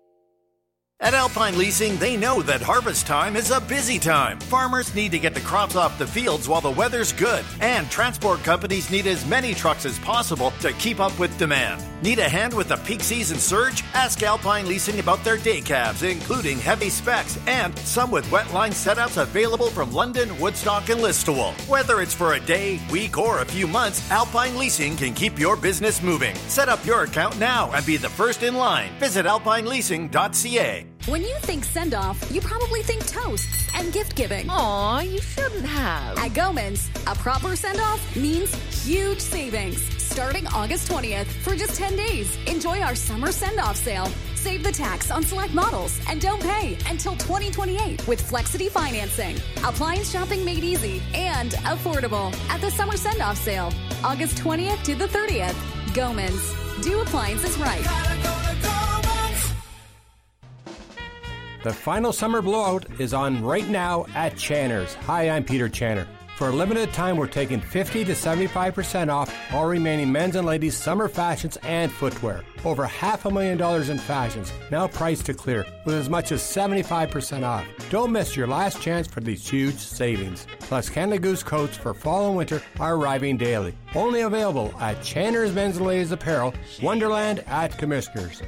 [SPEAKER 9] At Alpine Leasing, they know that harvest time is a busy time. Farmers need to get the crops off the fields while the weather's good. And transport companies need as many trucks as possible to keep up with demand. Need a hand with the peak season surge? Ask Alpine Leasing about their day cabs, including heavy specs and some with wet line setouts available from London, Woodstock, and Listowel. Whether it's for a day, week, or a few months, Alpine Leasing can keep your business moving. Set up your account now and be the first in line. Visit alpine leasing dot c a.
[SPEAKER 17] When you think send-off, you probably think toasts and gift-giving.
[SPEAKER 10] Aw, you shouldn't have.
[SPEAKER 17] At Gomans, a proper send-off means huge savings. Starting August twentieth, for just ten days, enjoy our summer send-off sale. Save the tax on select models and don't pay until twenty twenty-eight with Flexity financing. Appliance shopping made easy and affordable at the summer send-off sale, August twentieth to the thirtieth. Gomans. Do appliances right.
[SPEAKER 1] The final summer blowout is on right now at Channer's. Hi, I'm Peter Channer. For a limited time, we're taking fifty to seventy-five percent off all remaining men's and ladies' summer fashions and footwear. Over half a million dollars in fashions, now priced to clear, with as much as seventy-five percent off. Don't miss your last chance for these huge savings. Plus, Canada Goose coats for fall and winter are arriving daily. Only available at Channer's Men's and Ladies Apparel, Wonderland at Commissioners.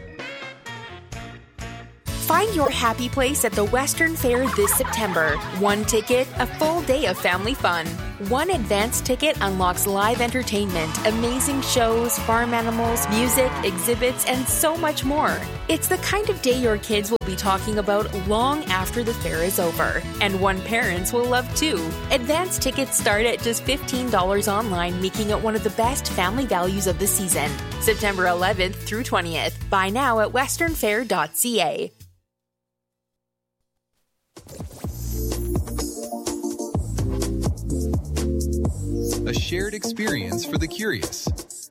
[SPEAKER 2] Find your happy place at the Western Fair this September. One ticket, a full day of family fun. One advance ticket unlocks live entertainment, amazing shows, farm animals, music, exhibits, and so much more. It's the kind of day your kids will be talking about long after the fair is over. And one parents will love too. Advance tickets start at just fifteen dollars online, making it one of the best family values of the season. September eleventh through twentieth. Buy now at western fair dot c a.
[SPEAKER 15] A shared experience for the curious.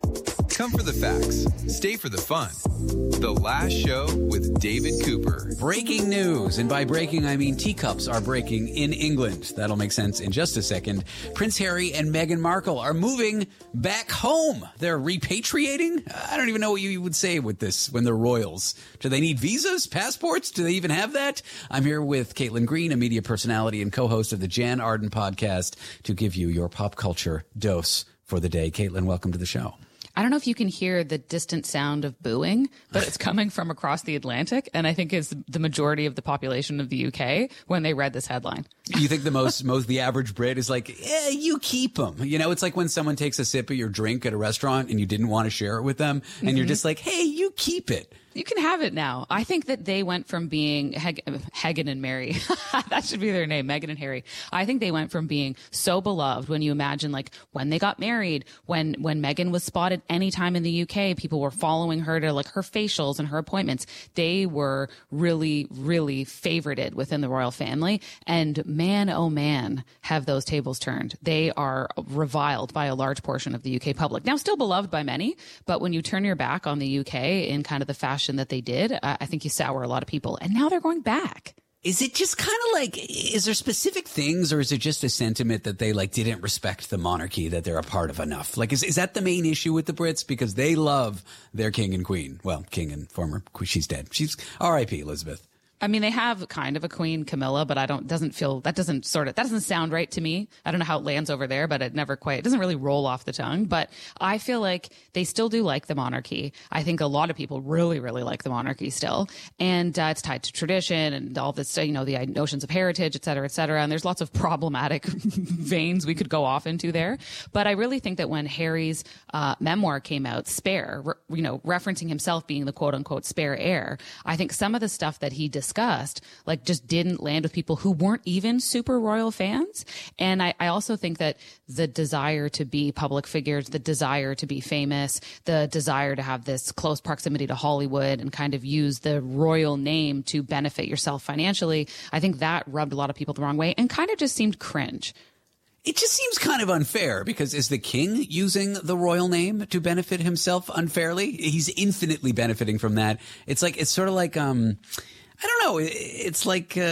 [SPEAKER 15] Come for the facts. Stay for the fun. The Last Show with David Cooper.
[SPEAKER 13] Breaking news. And by breaking, I mean teacups are breaking in England. That'll make sense in just a second. Prince Harry and Meghan Markle are moving back home. They're repatriating? I don't even know what you would say with this when they're royals. Do they need visas? Passports? Do they even have that? I'm here with Caitlin Green, a media personality and co-host of the Jan Arden podcast, to give you your pop culture dose for the day. Caitlin, welcome to the show.
[SPEAKER 11] I don't know if you can hear the distant sound of booing, but it's coming from across the Atlantic, and I think it's the majority of the population of the U K when they read this headline.
[SPEAKER 13] You think the most, most the average Brit is like, eh, you keep them. You know, it's like when someone takes a sip of your drink at a restaurant and you didn't want to share it with them, and mm-hmm. you're just like, hey, you keep it.
[SPEAKER 11] You can have it now. I think that they went from being Heg- Hagen and Mary. That should be their name, Meghan and Harry. I think they went from being so beloved when you imagine like when they got married, when when Meghan was spotted anytime in the U K, people were following her to like her facials and her appointments. They were really, really favorited within the royal family. And man, oh man, have those tables turned. They are reviled by a large portion of the U K public. Now, still beloved by many, but when you turn your back on the U K in kind of the fashion that they did, uh, I think you sour a lot of people. And now they're going back.
[SPEAKER 13] Is it just kind of like, is there specific things, or is it just a sentiment that they like didn't respect the monarchy that they're a part of enough? Like, is is that the main issue with the Brits? Because they love their king and queen. Well, king and former queen. She's dead. She's R I P Elizabeth.
[SPEAKER 11] I mean, they have kind of a queen, Camilla, but I don't, doesn't feel, that doesn't sort of, that doesn't sound right to me. I don't know how it lands over there, but it never quite, it doesn't really roll off the tongue. But I feel like they still do like the monarchy. I think a lot of people really, really like the monarchy still. And uh, it's tied to tradition and all this, you know, the notions of heritage, et cetera, et cetera. And there's lots of problematic veins we could go off into there. But I really think that when Harry's uh, memoir came out, Spare, re- you know, referencing himself being the quote unquote spare heir, I think some of the stuff that he discussed discussed, like just didn't land with people who weren't even super royal fans. And I, I also think that the desire to be public figures, the desire to be famous, the desire to have this close proximity to Hollywood and kind of use the royal name to benefit yourself financially, I think that rubbed a lot of people the wrong way and kind of just seemed cringe.
[SPEAKER 13] It just seems kind of unfair, because is the king using the royal name to benefit himself unfairly? He's infinitely benefiting from that. It's like, it's sort of like, um, I don't know. It's like, uh,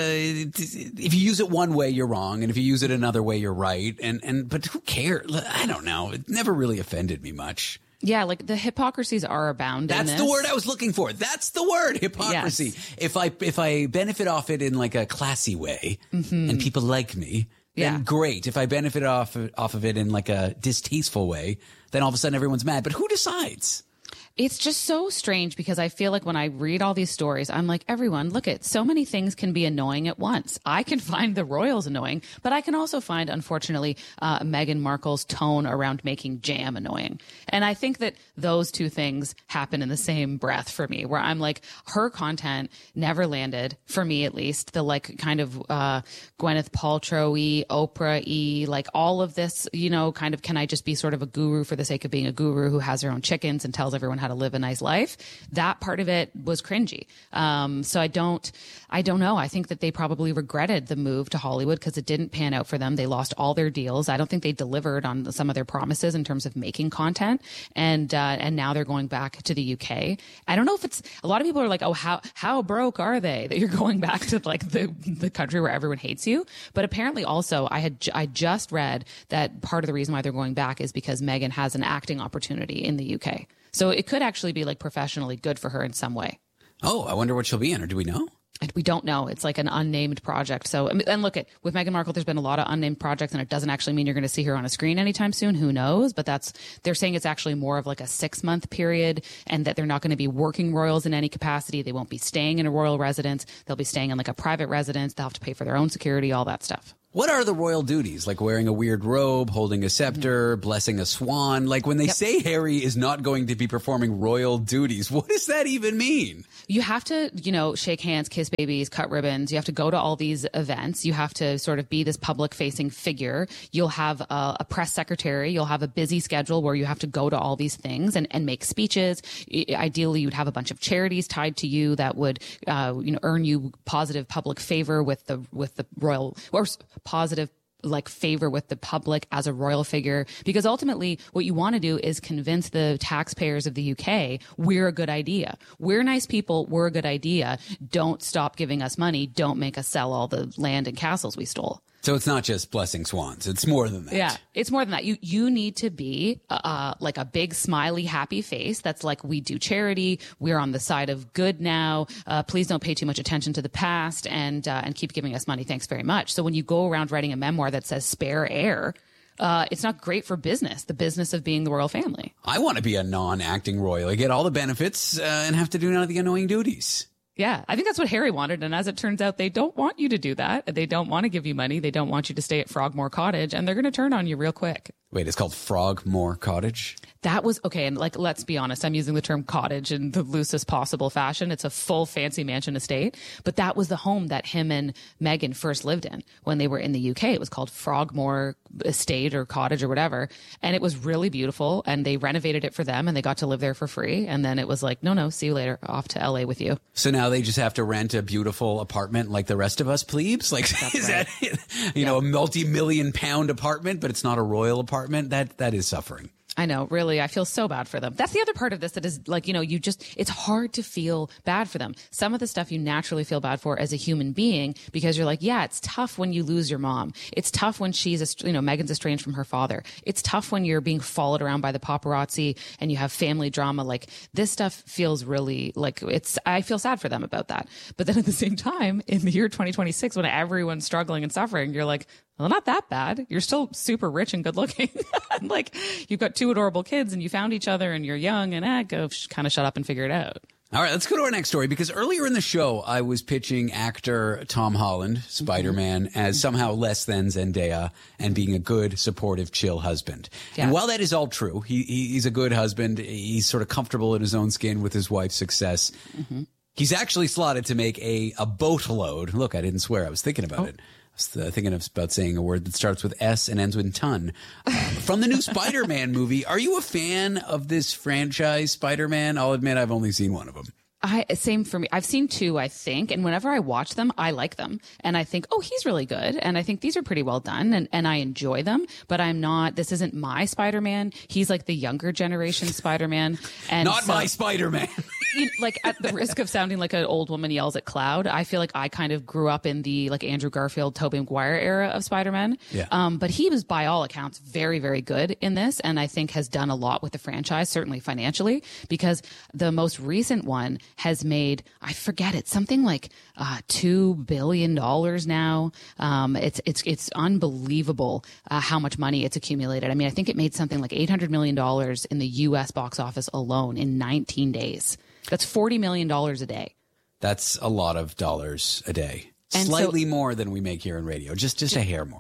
[SPEAKER 13] if you use it one way, you're wrong. And if you use it another way, you're right. And, and, but who cares? I don't know. It never really offended me much.
[SPEAKER 11] Yeah, like the hypocrisies are abound.
[SPEAKER 13] That's
[SPEAKER 11] in
[SPEAKER 13] the
[SPEAKER 11] this.
[SPEAKER 13] word I was looking for. That's the word, hypocrisy. Yes. If I, if I benefit off it in like a classy way, mm-hmm. and people like me, then yeah. great. If I benefit off, off of it in like a distasteful way, then all of a sudden everyone's mad. But who decides?
[SPEAKER 11] It's just so strange, because I feel like when I read all these stories, I'm like, everyone, look at so many things can be annoying at once. I can find the royals annoying, but I can also find, unfortunately, uh, Meghan Markle's tone around making jam annoying. And I think that those two things happen in the same breath for me, where I'm like, her content never landed, for me at least, the like kind of uh, Gwyneth Paltrow-y, Oprah-y, like all of this, you know, kind of, can I just be sort of a guru for the sake of being a guru who has her own chickens and tells everyone how how to live a nice life. That part of it was cringy. Um, so I don't, I don't know. I think that they probably regretted the move to Hollywood because it didn't pan out for them. They lost all their deals. I don't think they delivered on some of their promises in terms of making content. And, uh, and now they're going back to the U K. I don't know if it's, a lot of people are like, oh, how, how broke are they that you're going back to like the, the country where everyone hates you? But apparently also I had, I just read that part of the reason why they're going back is because Meghan has an acting opportunity in the U K. So it could actually be like professionally good for her in some way.
[SPEAKER 13] Oh, I wonder what she'll be in, or do we know?
[SPEAKER 11] And we don't know. It's like an unnamed project. So, and look at with Meghan Markle, there's been a lot of unnamed projects, and it doesn't actually mean you're going to see her on a screen anytime soon. Who knows? But that's, they're saying it's actually more of like a six month period, and that they're not going to be working royals in any capacity. They won't be staying in a royal residence. They'll be staying in like a private residence. They'll have to pay for their own security, all that stuff.
[SPEAKER 13] What are the royal duties? Like wearing a weird robe, holding a scepter, mm-hmm. blessing a swan? Like when they yep. say Harry is not going to be performing royal duties, what does that even mean?
[SPEAKER 11] You have to, you know, shake hands, kiss babies, cut ribbons. You have to go to all these events. You have to sort of be this public facing figure. You'll have a, a press secretary. You'll have a busy schedule where you have to go to all these things and, and make speeches. Ideally, you'd have a bunch of charities tied to you that would, uh, you know, earn you positive public favor with the, with the royal, or positive like favor with the public as a royal figure, because ultimately what you want to do is convince the taxpayers of the U K we're a good idea. We're nice people. We're a good idea. Don't stop giving us money. Don't make us sell all the land and castles we stole.
[SPEAKER 13] So it's not just blessing swans. It's more than that.
[SPEAKER 11] Yeah, it's more than that. You you need to be uh, like a big, smiley, happy face. That's like, we do charity. We're on the side of good now. Uh, please don't pay too much attention to the past, and uh, and keep giving us money. Thanks very much. So when you go around writing a memoir that says spare heir, uh, it's not great for business, the business of being the royal family.
[SPEAKER 13] I want to be a non-acting royal. I get all the benefits uh, and have to do none of the annoying duties.
[SPEAKER 11] Yeah, I think that's what Harry wanted. And as it turns out, they don't want you to do that. They don't want to give you money. They don't want you to stay at Frogmore Cottage, and they're going to turn on you real quick.
[SPEAKER 13] Wait, it's called Frogmore Cottage?
[SPEAKER 11] That was, okay, and like, let's be honest, I'm using the term cottage in the loosest possible fashion. It's a full fancy mansion estate, but that was the home that him and Meghan first lived in when they were in the U K. It was called Frogmore Estate or Cottage or whatever, and it was really beautiful, and they renovated it for them, and they got to live there for free, and then it was like, no, no, see you later, off to L A with you.
[SPEAKER 13] So now they just have to rent a beautiful apartment like the rest of us plebes? Like,
[SPEAKER 11] That's
[SPEAKER 13] is
[SPEAKER 11] right.
[SPEAKER 13] that, you
[SPEAKER 11] yeah.
[SPEAKER 13] know, a multi-million pound apartment, but it's not a royal apartment? That That is suffering.
[SPEAKER 11] I know, really. I feel so bad for them. That's the other part of this that is like, you know, you just, it's hard to feel bad for them. Some of the stuff you naturally feel bad for as a human being, because you're like, yeah, it's tough when you lose your mom. It's tough when she's, you know, Meghan's estranged from her father. It's tough when you're being followed around by the paparazzi and you have family drama. Like, this stuff feels really like it's, I feel sad for them about that. But then at the same time, in the year twenty twenty-six, when everyone's struggling and suffering, you're like, well, not that bad. You're still super rich and good looking. Like, you've got two adorable kids and you found each other and you're young, and eh, go sh- kind of shut up and figure it out.
[SPEAKER 13] All right, let's go to our next story, because earlier in the show, I was pitching actor Tom Holland, Spider-Man, mm-hmm. as somehow less than Zendaya and being a good, supportive, chill husband. Yeah. And while that is all true, he, he he's a good husband. He's sort of comfortable in his own skin with his wife's success. Mm-hmm. He's actually slotted to make a, a boatload. Look, I didn't swear. I was thinking about oh. it. I was thinking about saying a word that starts with S and ends with ton. Uh, from the new Spider-Man movie, are you a fan of this franchise, Spider-Man? I'll admit I've only seen one of them.
[SPEAKER 11] I, same for me. I've seen two, I think. And whenever I watch them, I like them. And I think, oh, he's really good. And I think these are pretty well done. And, and I enjoy them. But I'm not, this isn't my Spider-Man. He's like the younger generation Spider-Man. And
[SPEAKER 13] not
[SPEAKER 11] so,
[SPEAKER 13] my Spider-Man.
[SPEAKER 11] you, like, at the risk of sounding like an old woman yells at cloud, I feel like I kind of grew up in the like Andrew Garfield, Tobey Maguire era of Spider-Man.
[SPEAKER 13] Yeah.
[SPEAKER 11] Um, but he was, by all accounts, very, very good in this. And I think has done a lot with the franchise, certainly financially, because the most recent one has made, I forget it, something like uh, two billion dollars now. Um, it's it's it's unbelievable uh, how much money it's accumulated. I mean, I think it made something like eight hundred million dollars in the U S box office alone in nineteen days. That's forty million dollars a day.
[SPEAKER 13] That's a lot of dollars a day.
[SPEAKER 11] And
[SPEAKER 13] Slightly
[SPEAKER 11] so,
[SPEAKER 13] more than we make here in radio. Just just a hair more.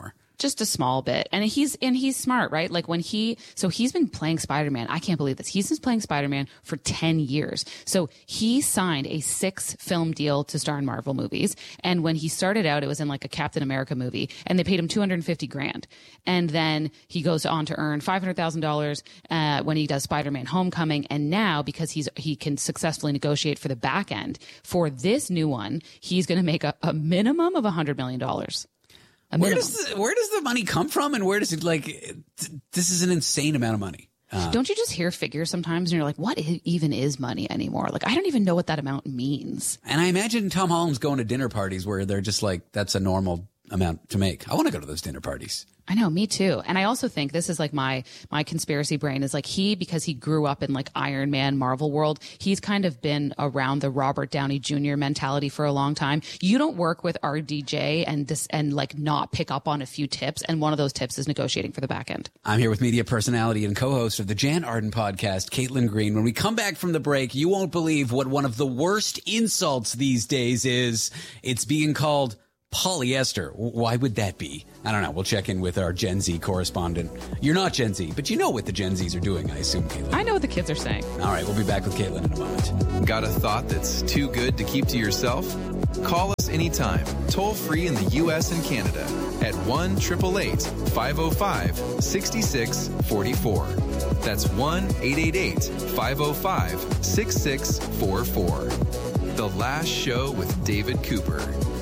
[SPEAKER 11] just a small bit. And he's, and he's smart, right? Like when he, so he's been playing Spider-Man. I can't believe this. He's been playing Spider-Man for ten years. So he signed a six film deal to star in Marvel movies. And when he started out, it was in like a Captain America movie, and they paid him two hundred fifty grand. And then he goes on to earn five hundred thousand dollars uh, when he does Spider-Man Homecoming. And now, because he's, he can successfully negotiate for the back end for this new one, he's going to make a, a minimum of one hundred million dollars.
[SPEAKER 13] Where does the, where does the money come from, and where does it, like, this is an insane amount of money. Uh,
[SPEAKER 11] don't you just hear figures sometimes and you're like, what even is money anymore? Like, I don't even know what that amount means.
[SPEAKER 13] And I imagine Tom Holland's going to dinner parties where they're just like, that's a normal amount to make. I want to go to those dinner parties.
[SPEAKER 11] I know, me too. And I also think this is like my my conspiracy brain is like he, because he grew up in like Iron Man Marvel world, he's kind of been around the Robert Downey Junior mentality for a long time. You don't work with R D J and this and like not pick up on a few tips. And one of those tips is negotiating for the back end.
[SPEAKER 13] I'm here with media personality and co-host of the Jan Arden podcast, Caitlin Green. When we come back from the break, you won't believe what one of the worst insults these days is. It's being called polyester. Why would that be? I don't know. We'll check in with our Gen Z correspondent. You're not Gen Z, but you know what the Gen Zs are doing, I assume, Caitlin.
[SPEAKER 11] I know what the kids are saying.
[SPEAKER 13] All right, we'll be back with Caitlin in a moment.
[SPEAKER 15] Got a thought that's too good to keep to yourself? Call us anytime, toll free in the U S and Canada at one eight eight eight, five oh five, six six four four. That's one eight eight eight, five oh five, six six four four. The Last Show with David Cooper.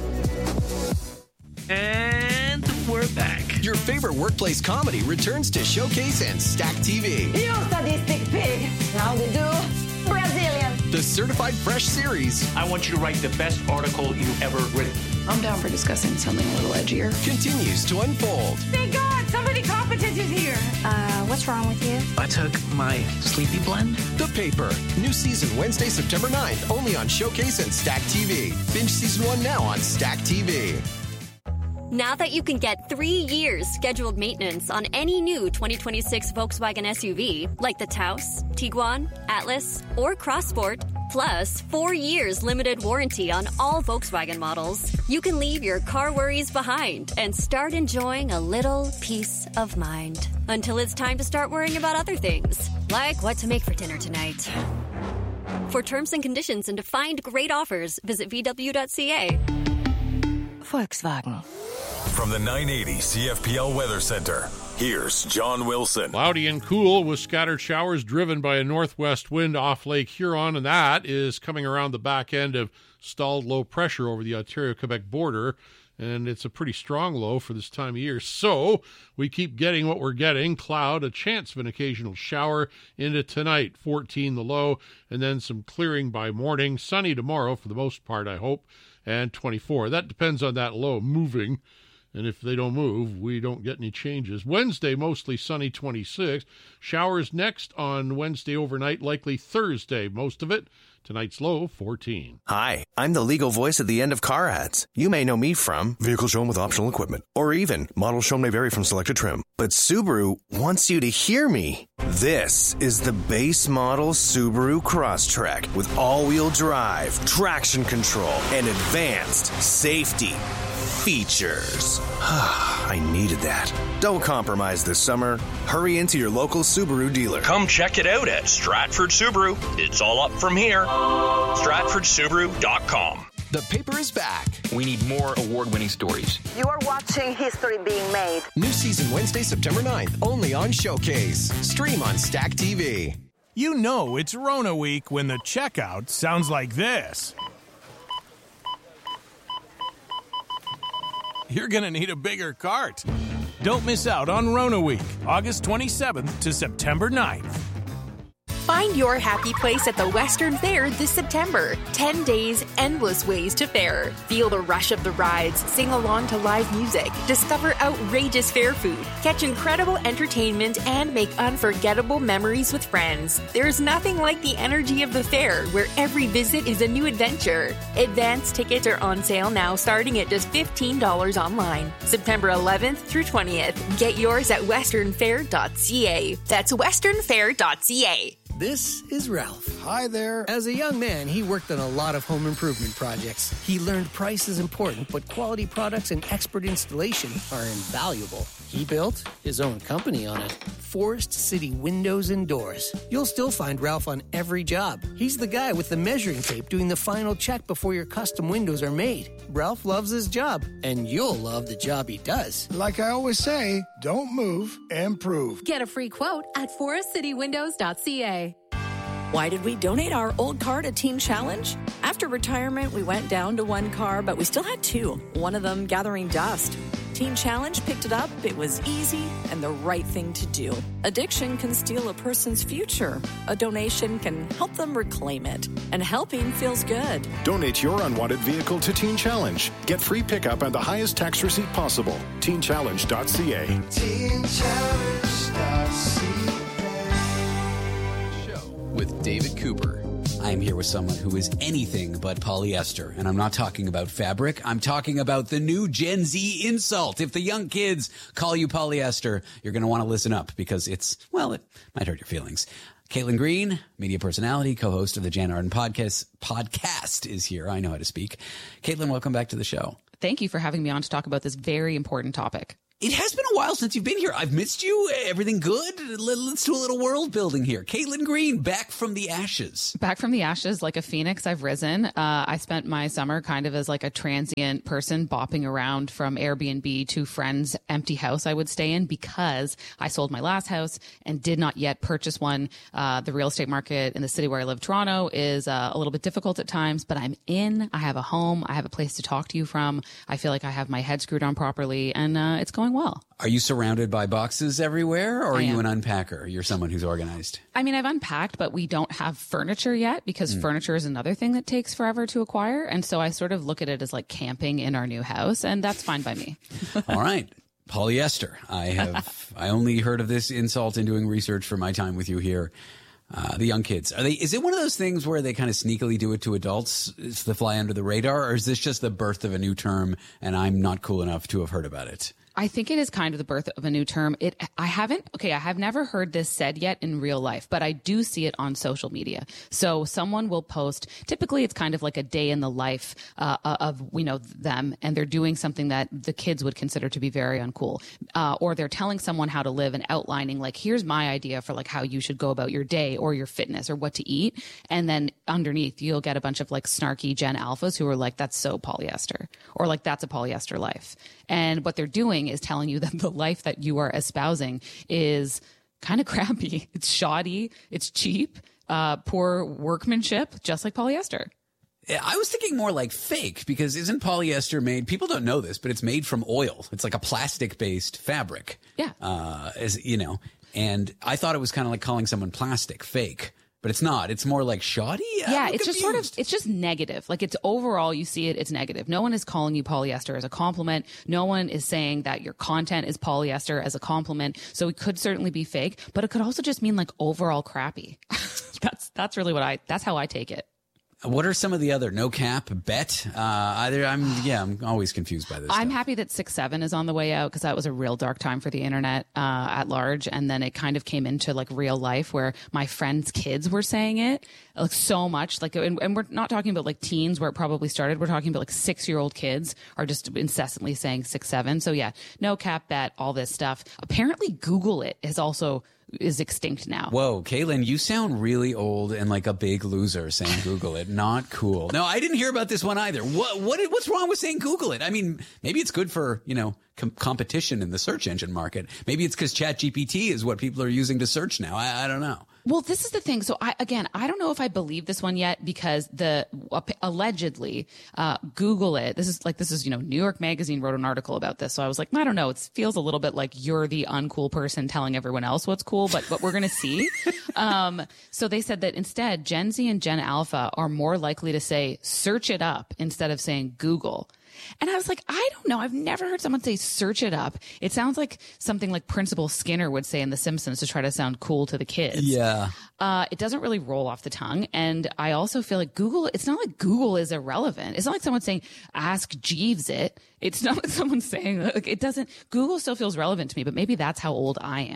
[SPEAKER 12] And we're back. Your favorite workplace comedy returns to Showcase and Stack T V.
[SPEAKER 14] You sadistic pig. How to do? Brazilian.
[SPEAKER 12] The Certified Fresh series.
[SPEAKER 3] I want you to write the best article you've ever written.
[SPEAKER 18] I'm down for discussing something a little edgier.
[SPEAKER 12] Continues to unfold.
[SPEAKER 14] Thank God, somebody competent is here.
[SPEAKER 18] Uh, what's wrong with you?
[SPEAKER 12] I took my sleepy blend. The Paper. New season Wednesday, September ninth. Only on Showcase and Stack T V. Binge season one now on Stack T V.
[SPEAKER 19] Now that you can get three years scheduled maintenance on any new twenty twenty-six Volkswagen S U V, like the Taos, Tiguan, Atlas, or Crossport, plus four years limited warranty on all Volkswagen models, you can leave your car worries behind and start enjoying a little peace of mind. Until it's time to start worrying about other things, like what to make for dinner tonight. For terms and conditions and to find great offers, visit V W dot C A.
[SPEAKER 14] Volkswagen.
[SPEAKER 20] From the nine eighty C F P L Weather Center, here's John Wilson.
[SPEAKER 21] Cloudy and cool with scattered showers driven by a northwest wind off Lake Huron, and that is coming around the back end of stalled low pressure over the Ontario-Quebec border, and it's a pretty strong low for this time of year. So we keep getting what we're getting. Cloud, a chance of an occasional shower into tonight, fourteen the low, and then some clearing by morning. Sunny tomorrow for the most part, I hope, and twenty-four. That depends on that low moving. And if they don't move, we don't get any changes. Wednesday, mostly sunny, twenty-six. Showers next on Wednesday overnight, likely Thursday, most of it. Tonight's low, fourteen.
[SPEAKER 25] Hi, I'm the legal voice at the end of car ads. You may know me from vehicle shown with optional equipment, or even model shown may vary from selected trim. But Subaru wants you to hear me. This is the base model Subaru Crosstrek with all-wheel drive, traction control, and advanced safety features. I needed that. Don't compromise this summer. Hurry into your local Subaru dealer.
[SPEAKER 26] Come check it out at Stratford Subaru. It's all up from here. Stratford Subaru dot com.
[SPEAKER 12] The Paper is back. We need more award-winning stories.
[SPEAKER 14] You are watching history being made.
[SPEAKER 12] New season Wednesday, September ninth, only on Showcase. Stream on Stack T V.
[SPEAKER 22] You know it's Rona week when the checkout sounds like this. You're going to need a bigger cart. Don't miss out on Rona Week, August twenty-seventh to September ninth.
[SPEAKER 2] Find your happy place at the Western Fair this September. ten days, endless ways to fair. Feel the rush of the rides, sing along to live music, discover outrageous fair food, catch incredible entertainment, and make unforgettable memories with friends. There's nothing like the energy of the fair, where every visit is a new adventure. Advance tickets are on sale now, starting at just fifteen dollars online. September eleventh through twentieth. Get yours at western fair dot c a. That's western fair dot c a.
[SPEAKER 6] This is Ralph.
[SPEAKER 8] Hi there.
[SPEAKER 6] As a young man, he worked on a lot of home improvement projects. He learned price is important, but quality products and expert installation are invaluable. He built his own company on it. Forest City Windows and Doors. You'll still find Ralph on every job. He's the guy with the measuring tape doing the final check before your custom windows are made. Ralph loves his job, and you'll love the job he does.
[SPEAKER 8] Like I always say, don't move, improve.
[SPEAKER 17] Get a free quote at forest city windows dot c a.
[SPEAKER 10] Why did we donate our old car to Teen Challenge? After retirement, we went down to one car, but we still had two, one of them gathering dust. Teen Challenge picked it up, it was easy, and the right thing to do. Addiction can steal a person's future. A donation can help them reclaim it. And helping feels good.
[SPEAKER 4] Donate your unwanted vehicle to Teen Challenge. Get free pickup and the highest tax receipt possible. teen challenge dot c a. teen challenge dot c a.
[SPEAKER 13] With David Cooper. I'm here with someone who is anything but polyester. And I'm not talking about fabric. I'm talking about the new Gen Z insult. If the young kids call you polyester, you're going to want to listen up because it's, well, it might hurt your feelings. Caitlin Green, media personality, co-host of the Jan Arden podcast, podcast is here. I know how to speak. Caitlin, welcome back to the show.
[SPEAKER 11] Thank you for having me on to talk about this very important topic.
[SPEAKER 13] It has been a while since you've been here. I've missed you. Everything good? Let's do a little world building here. Caitlin Green, back from the ashes.
[SPEAKER 11] Back from the ashes, like a phoenix, I've risen. Uh, I spent my summer kind of as like a transient person bopping around from Airbnb to friends' empty house I would stay in because I sold my last house and did not yet purchase one. Uh, the real estate market in the city where I live, Toronto, is uh, a little bit difficult at times, but I'm in. I have a home. I have a place to talk to you from. I feel like I have my head screwed on properly, and uh, it's going well.
[SPEAKER 13] Are you surrounded by boxes everywhere, or are you an unpacker? You're someone who's organized.
[SPEAKER 11] I mean, I've unpacked, but we don't have furniture yet because mm. furniture is another thing that takes forever to acquire. And so I sort of look at it as like camping in our new house, and that's fine by me.
[SPEAKER 13] All right. Polyester. I have, I only heard of this insult in doing research for my time with you here. Uh, the young kids, are they, is it one of those things where they kind of sneakily do it to adults? It's the fly under the radar, or is this just the birth of a new term and I'm not cool enough to have heard about it?
[SPEAKER 11] I think it is kind of the birth of a new term. It, I haven't, okay, I have never heard this said yet in real life, but I do see it on social media. So someone will post, typically it's kind of like a day in the life uh, of, you know, them, and they're doing something that the kids would consider to be very uncool. Uh, or they're telling someone how to live and outlining, like, here's my idea for like how you should go about your day or your fitness or what to eat. And then underneath you'll get a bunch of like snarky Gen Alphas who are like, that's so polyester, or like, that's a polyester life. And what they're doing is telling you that the life that you are espousing is kind of crappy. It's shoddy. It's cheap, uh, poor workmanship, just like polyester.
[SPEAKER 13] I was thinking more like fake, because isn't polyester made, people don't know this, but it's made from oil. It's like a plastic based fabric.
[SPEAKER 11] Yeah.
[SPEAKER 13] Uh, as you know, and I thought it was kind of like calling someone plastic fake. But it's not. It's more like shoddy.
[SPEAKER 11] Yeah,
[SPEAKER 13] I'm
[SPEAKER 11] it's
[SPEAKER 13] confused.
[SPEAKER 11] just sort of, it's just negative. Like it's overall, you see it, it's negative. No one is calling you polyester as a compliment. No one is saying that your content is polyester as a compliment. So it could certainly be fake, but it could also just mean like overall crappy. that's, that's really what I, that's how I take it.
[SPEAKER 13] What are some of the other no cap bet? Uh, either I'm yeah, I'm always confused by this.
[SPEAKER 11] I'm
[SPEAKER 13] stuff.
[SPEAKER 11] happy that six seven is on the way out because that was a real dark time for the internet uh, at large, and then it kind of came into like real life where my friends' kids were saying it like so much. Like, and, and we're not talking about like teens where it probably started. We're talking about like six year old kids are just incessantly saying six seven. So yeah, no cap bet, all this stuff. Apparently, Google it is also. Is extinct now.
[SPEAKER 13] Whoa, Caitlin, you sound really old and like a big loser saying Google it. Not cool. No, I didn't hear about this one either. What what what's wrong with saying Google it? I mean, maybe it's good for, you know, com- competition in the search engine market. Maybe it's because ChatGPT is what people are using to search now. I, I don't know.
[SPEAKER 11] Well, this is the thing. So I, again, I don't know if I believe this one yet because the uh, allegedly, uh, Google it. This is like, this is, you know, New York Magazine wrote an article about this. So I was like, I don't know. It feels a little bit like you're the uncool person telling everyone else what's cool, but what we're going to see. um, so they said that instead Gen Z and Gen Alpha are more likely to say, search it up instead of saying Google. And I was like, I don't know. I've never heard someone say search it up. It sounds like something like Principal Skinner would say in The Simpsons to try to sound cool to the kids.
[SPEAKER 13] Yeah.
[SPEAKER 11] Uh, it doesn't really roll off the tongue. And I also feel like Google, it's not like Google is irrelevant. It's not like someone saying, ask Jeeves it. It's not like someone saying, like, it doesn't, Google still feels relevant to me, but maybe that's how old I am.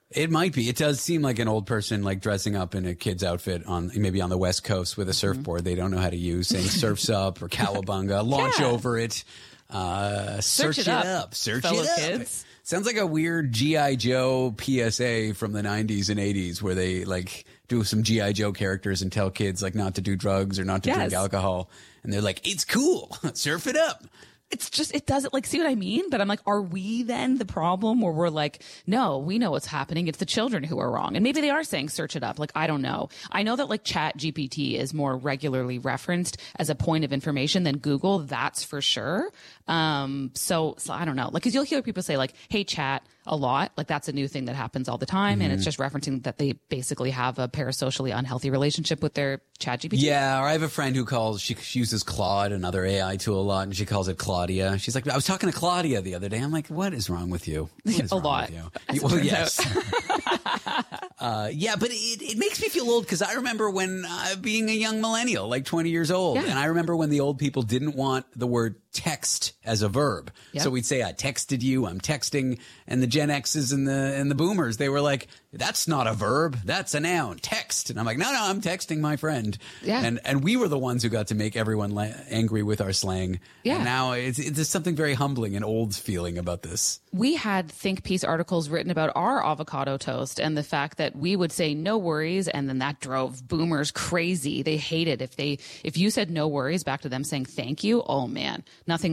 [SPEAKER 13] It might be. It does seem like an old person like dressing up in a kid's outfit on maybe on the West Coast with a surfboard they don't know how to use, saying "Surf's Up" or "Cowabunga," launch
[SPEAKER 11] Yeah.
[SPEAKER 13] over it, uh,
[SPEAKER 11] Search
[SPEAKER 13] search,
[SPEAKER 11] it
[SPEAKER 13] it
[SPEAKER 11] up,
[SPEAKER 13] up, search
[SPEAKER 11] fellow
[SPEAKER 13] it up.
[SPEAKER 11] kids.
[SPEAKER 13] Sounds like a weird G I. Joe P S A from the nineties and eighties where they like do some G I. Joe characters and tell kids like not to do drugs or not to
[SPEAKER 11] Yes.
[SPEAKER 13] drink alcohol, and they're like, "It's cool, surf it up."
[SPEAKER 11] It's just, it doesn't, like, see what I mean? But I'm like, are we then the problem where we're like, no, we know what's happening. It's the children who are wrong. And maybe they are saying search it up. Like, I don't know. I know that like Chat G P T is more regularly referenced as a point of information than Google. That's for sure. Um, so, so I don't know. Like, cause you'll hear people say like, hey, Chat, a lot. Like that's a new thing that happens all the time. And it's just referencing that they basically have a parasocially unhealthy relationship with their Chat G P T.
[SPEAKER 13] Yeah, or I have a friend who calls, she, she uses Claude, another A I tool, a lot, and she calls it Claudia. She's like, I was talking to Claudia the other day. I'm like, what is wrong with you? What is
[SPEAKER 11] A
[SPEAKER 13] wrong
[SPEAKER 11] lot.
[SPEAKER 13] with you?
[SPEAKER 11] As it
[SPEAKER 13] Well,
[SPEAKER 11] turns
[SPEAKER 13] yes. uh, yeah, but it, it makes me feel old because I remember when uh, being a young millennial, like twenty years old,
[SPEAKER 11] Yeah.
[SPEAKER 13] and I remember when the old people didn't want the word text as a verb.
[SPEAKER 11] Yep.
[SPEAKER 13] So we'd say, I texted you, I'm texting, and the Gen X's and the and the boomers, they were like, that's not a verb, that's a noun, text. And I'm like, no, no, I'm texting my friend.
[SPEAKER 11] Yeah.
[SPEAKER 13] And and we were the ones who got to make everyone la- angry with our slang.
[SPEAKER 11] Yeah.
[SPEAKER 13] And now it's, it's there's something very humbling and old feeling about this.
[SPEAKER 11] We had think piece articles written about our avocado toast and the fact that we would say no worries, and then that drove boomers crazy. They hated if they if you said no worries back to them saying thank you. Oh man, nothing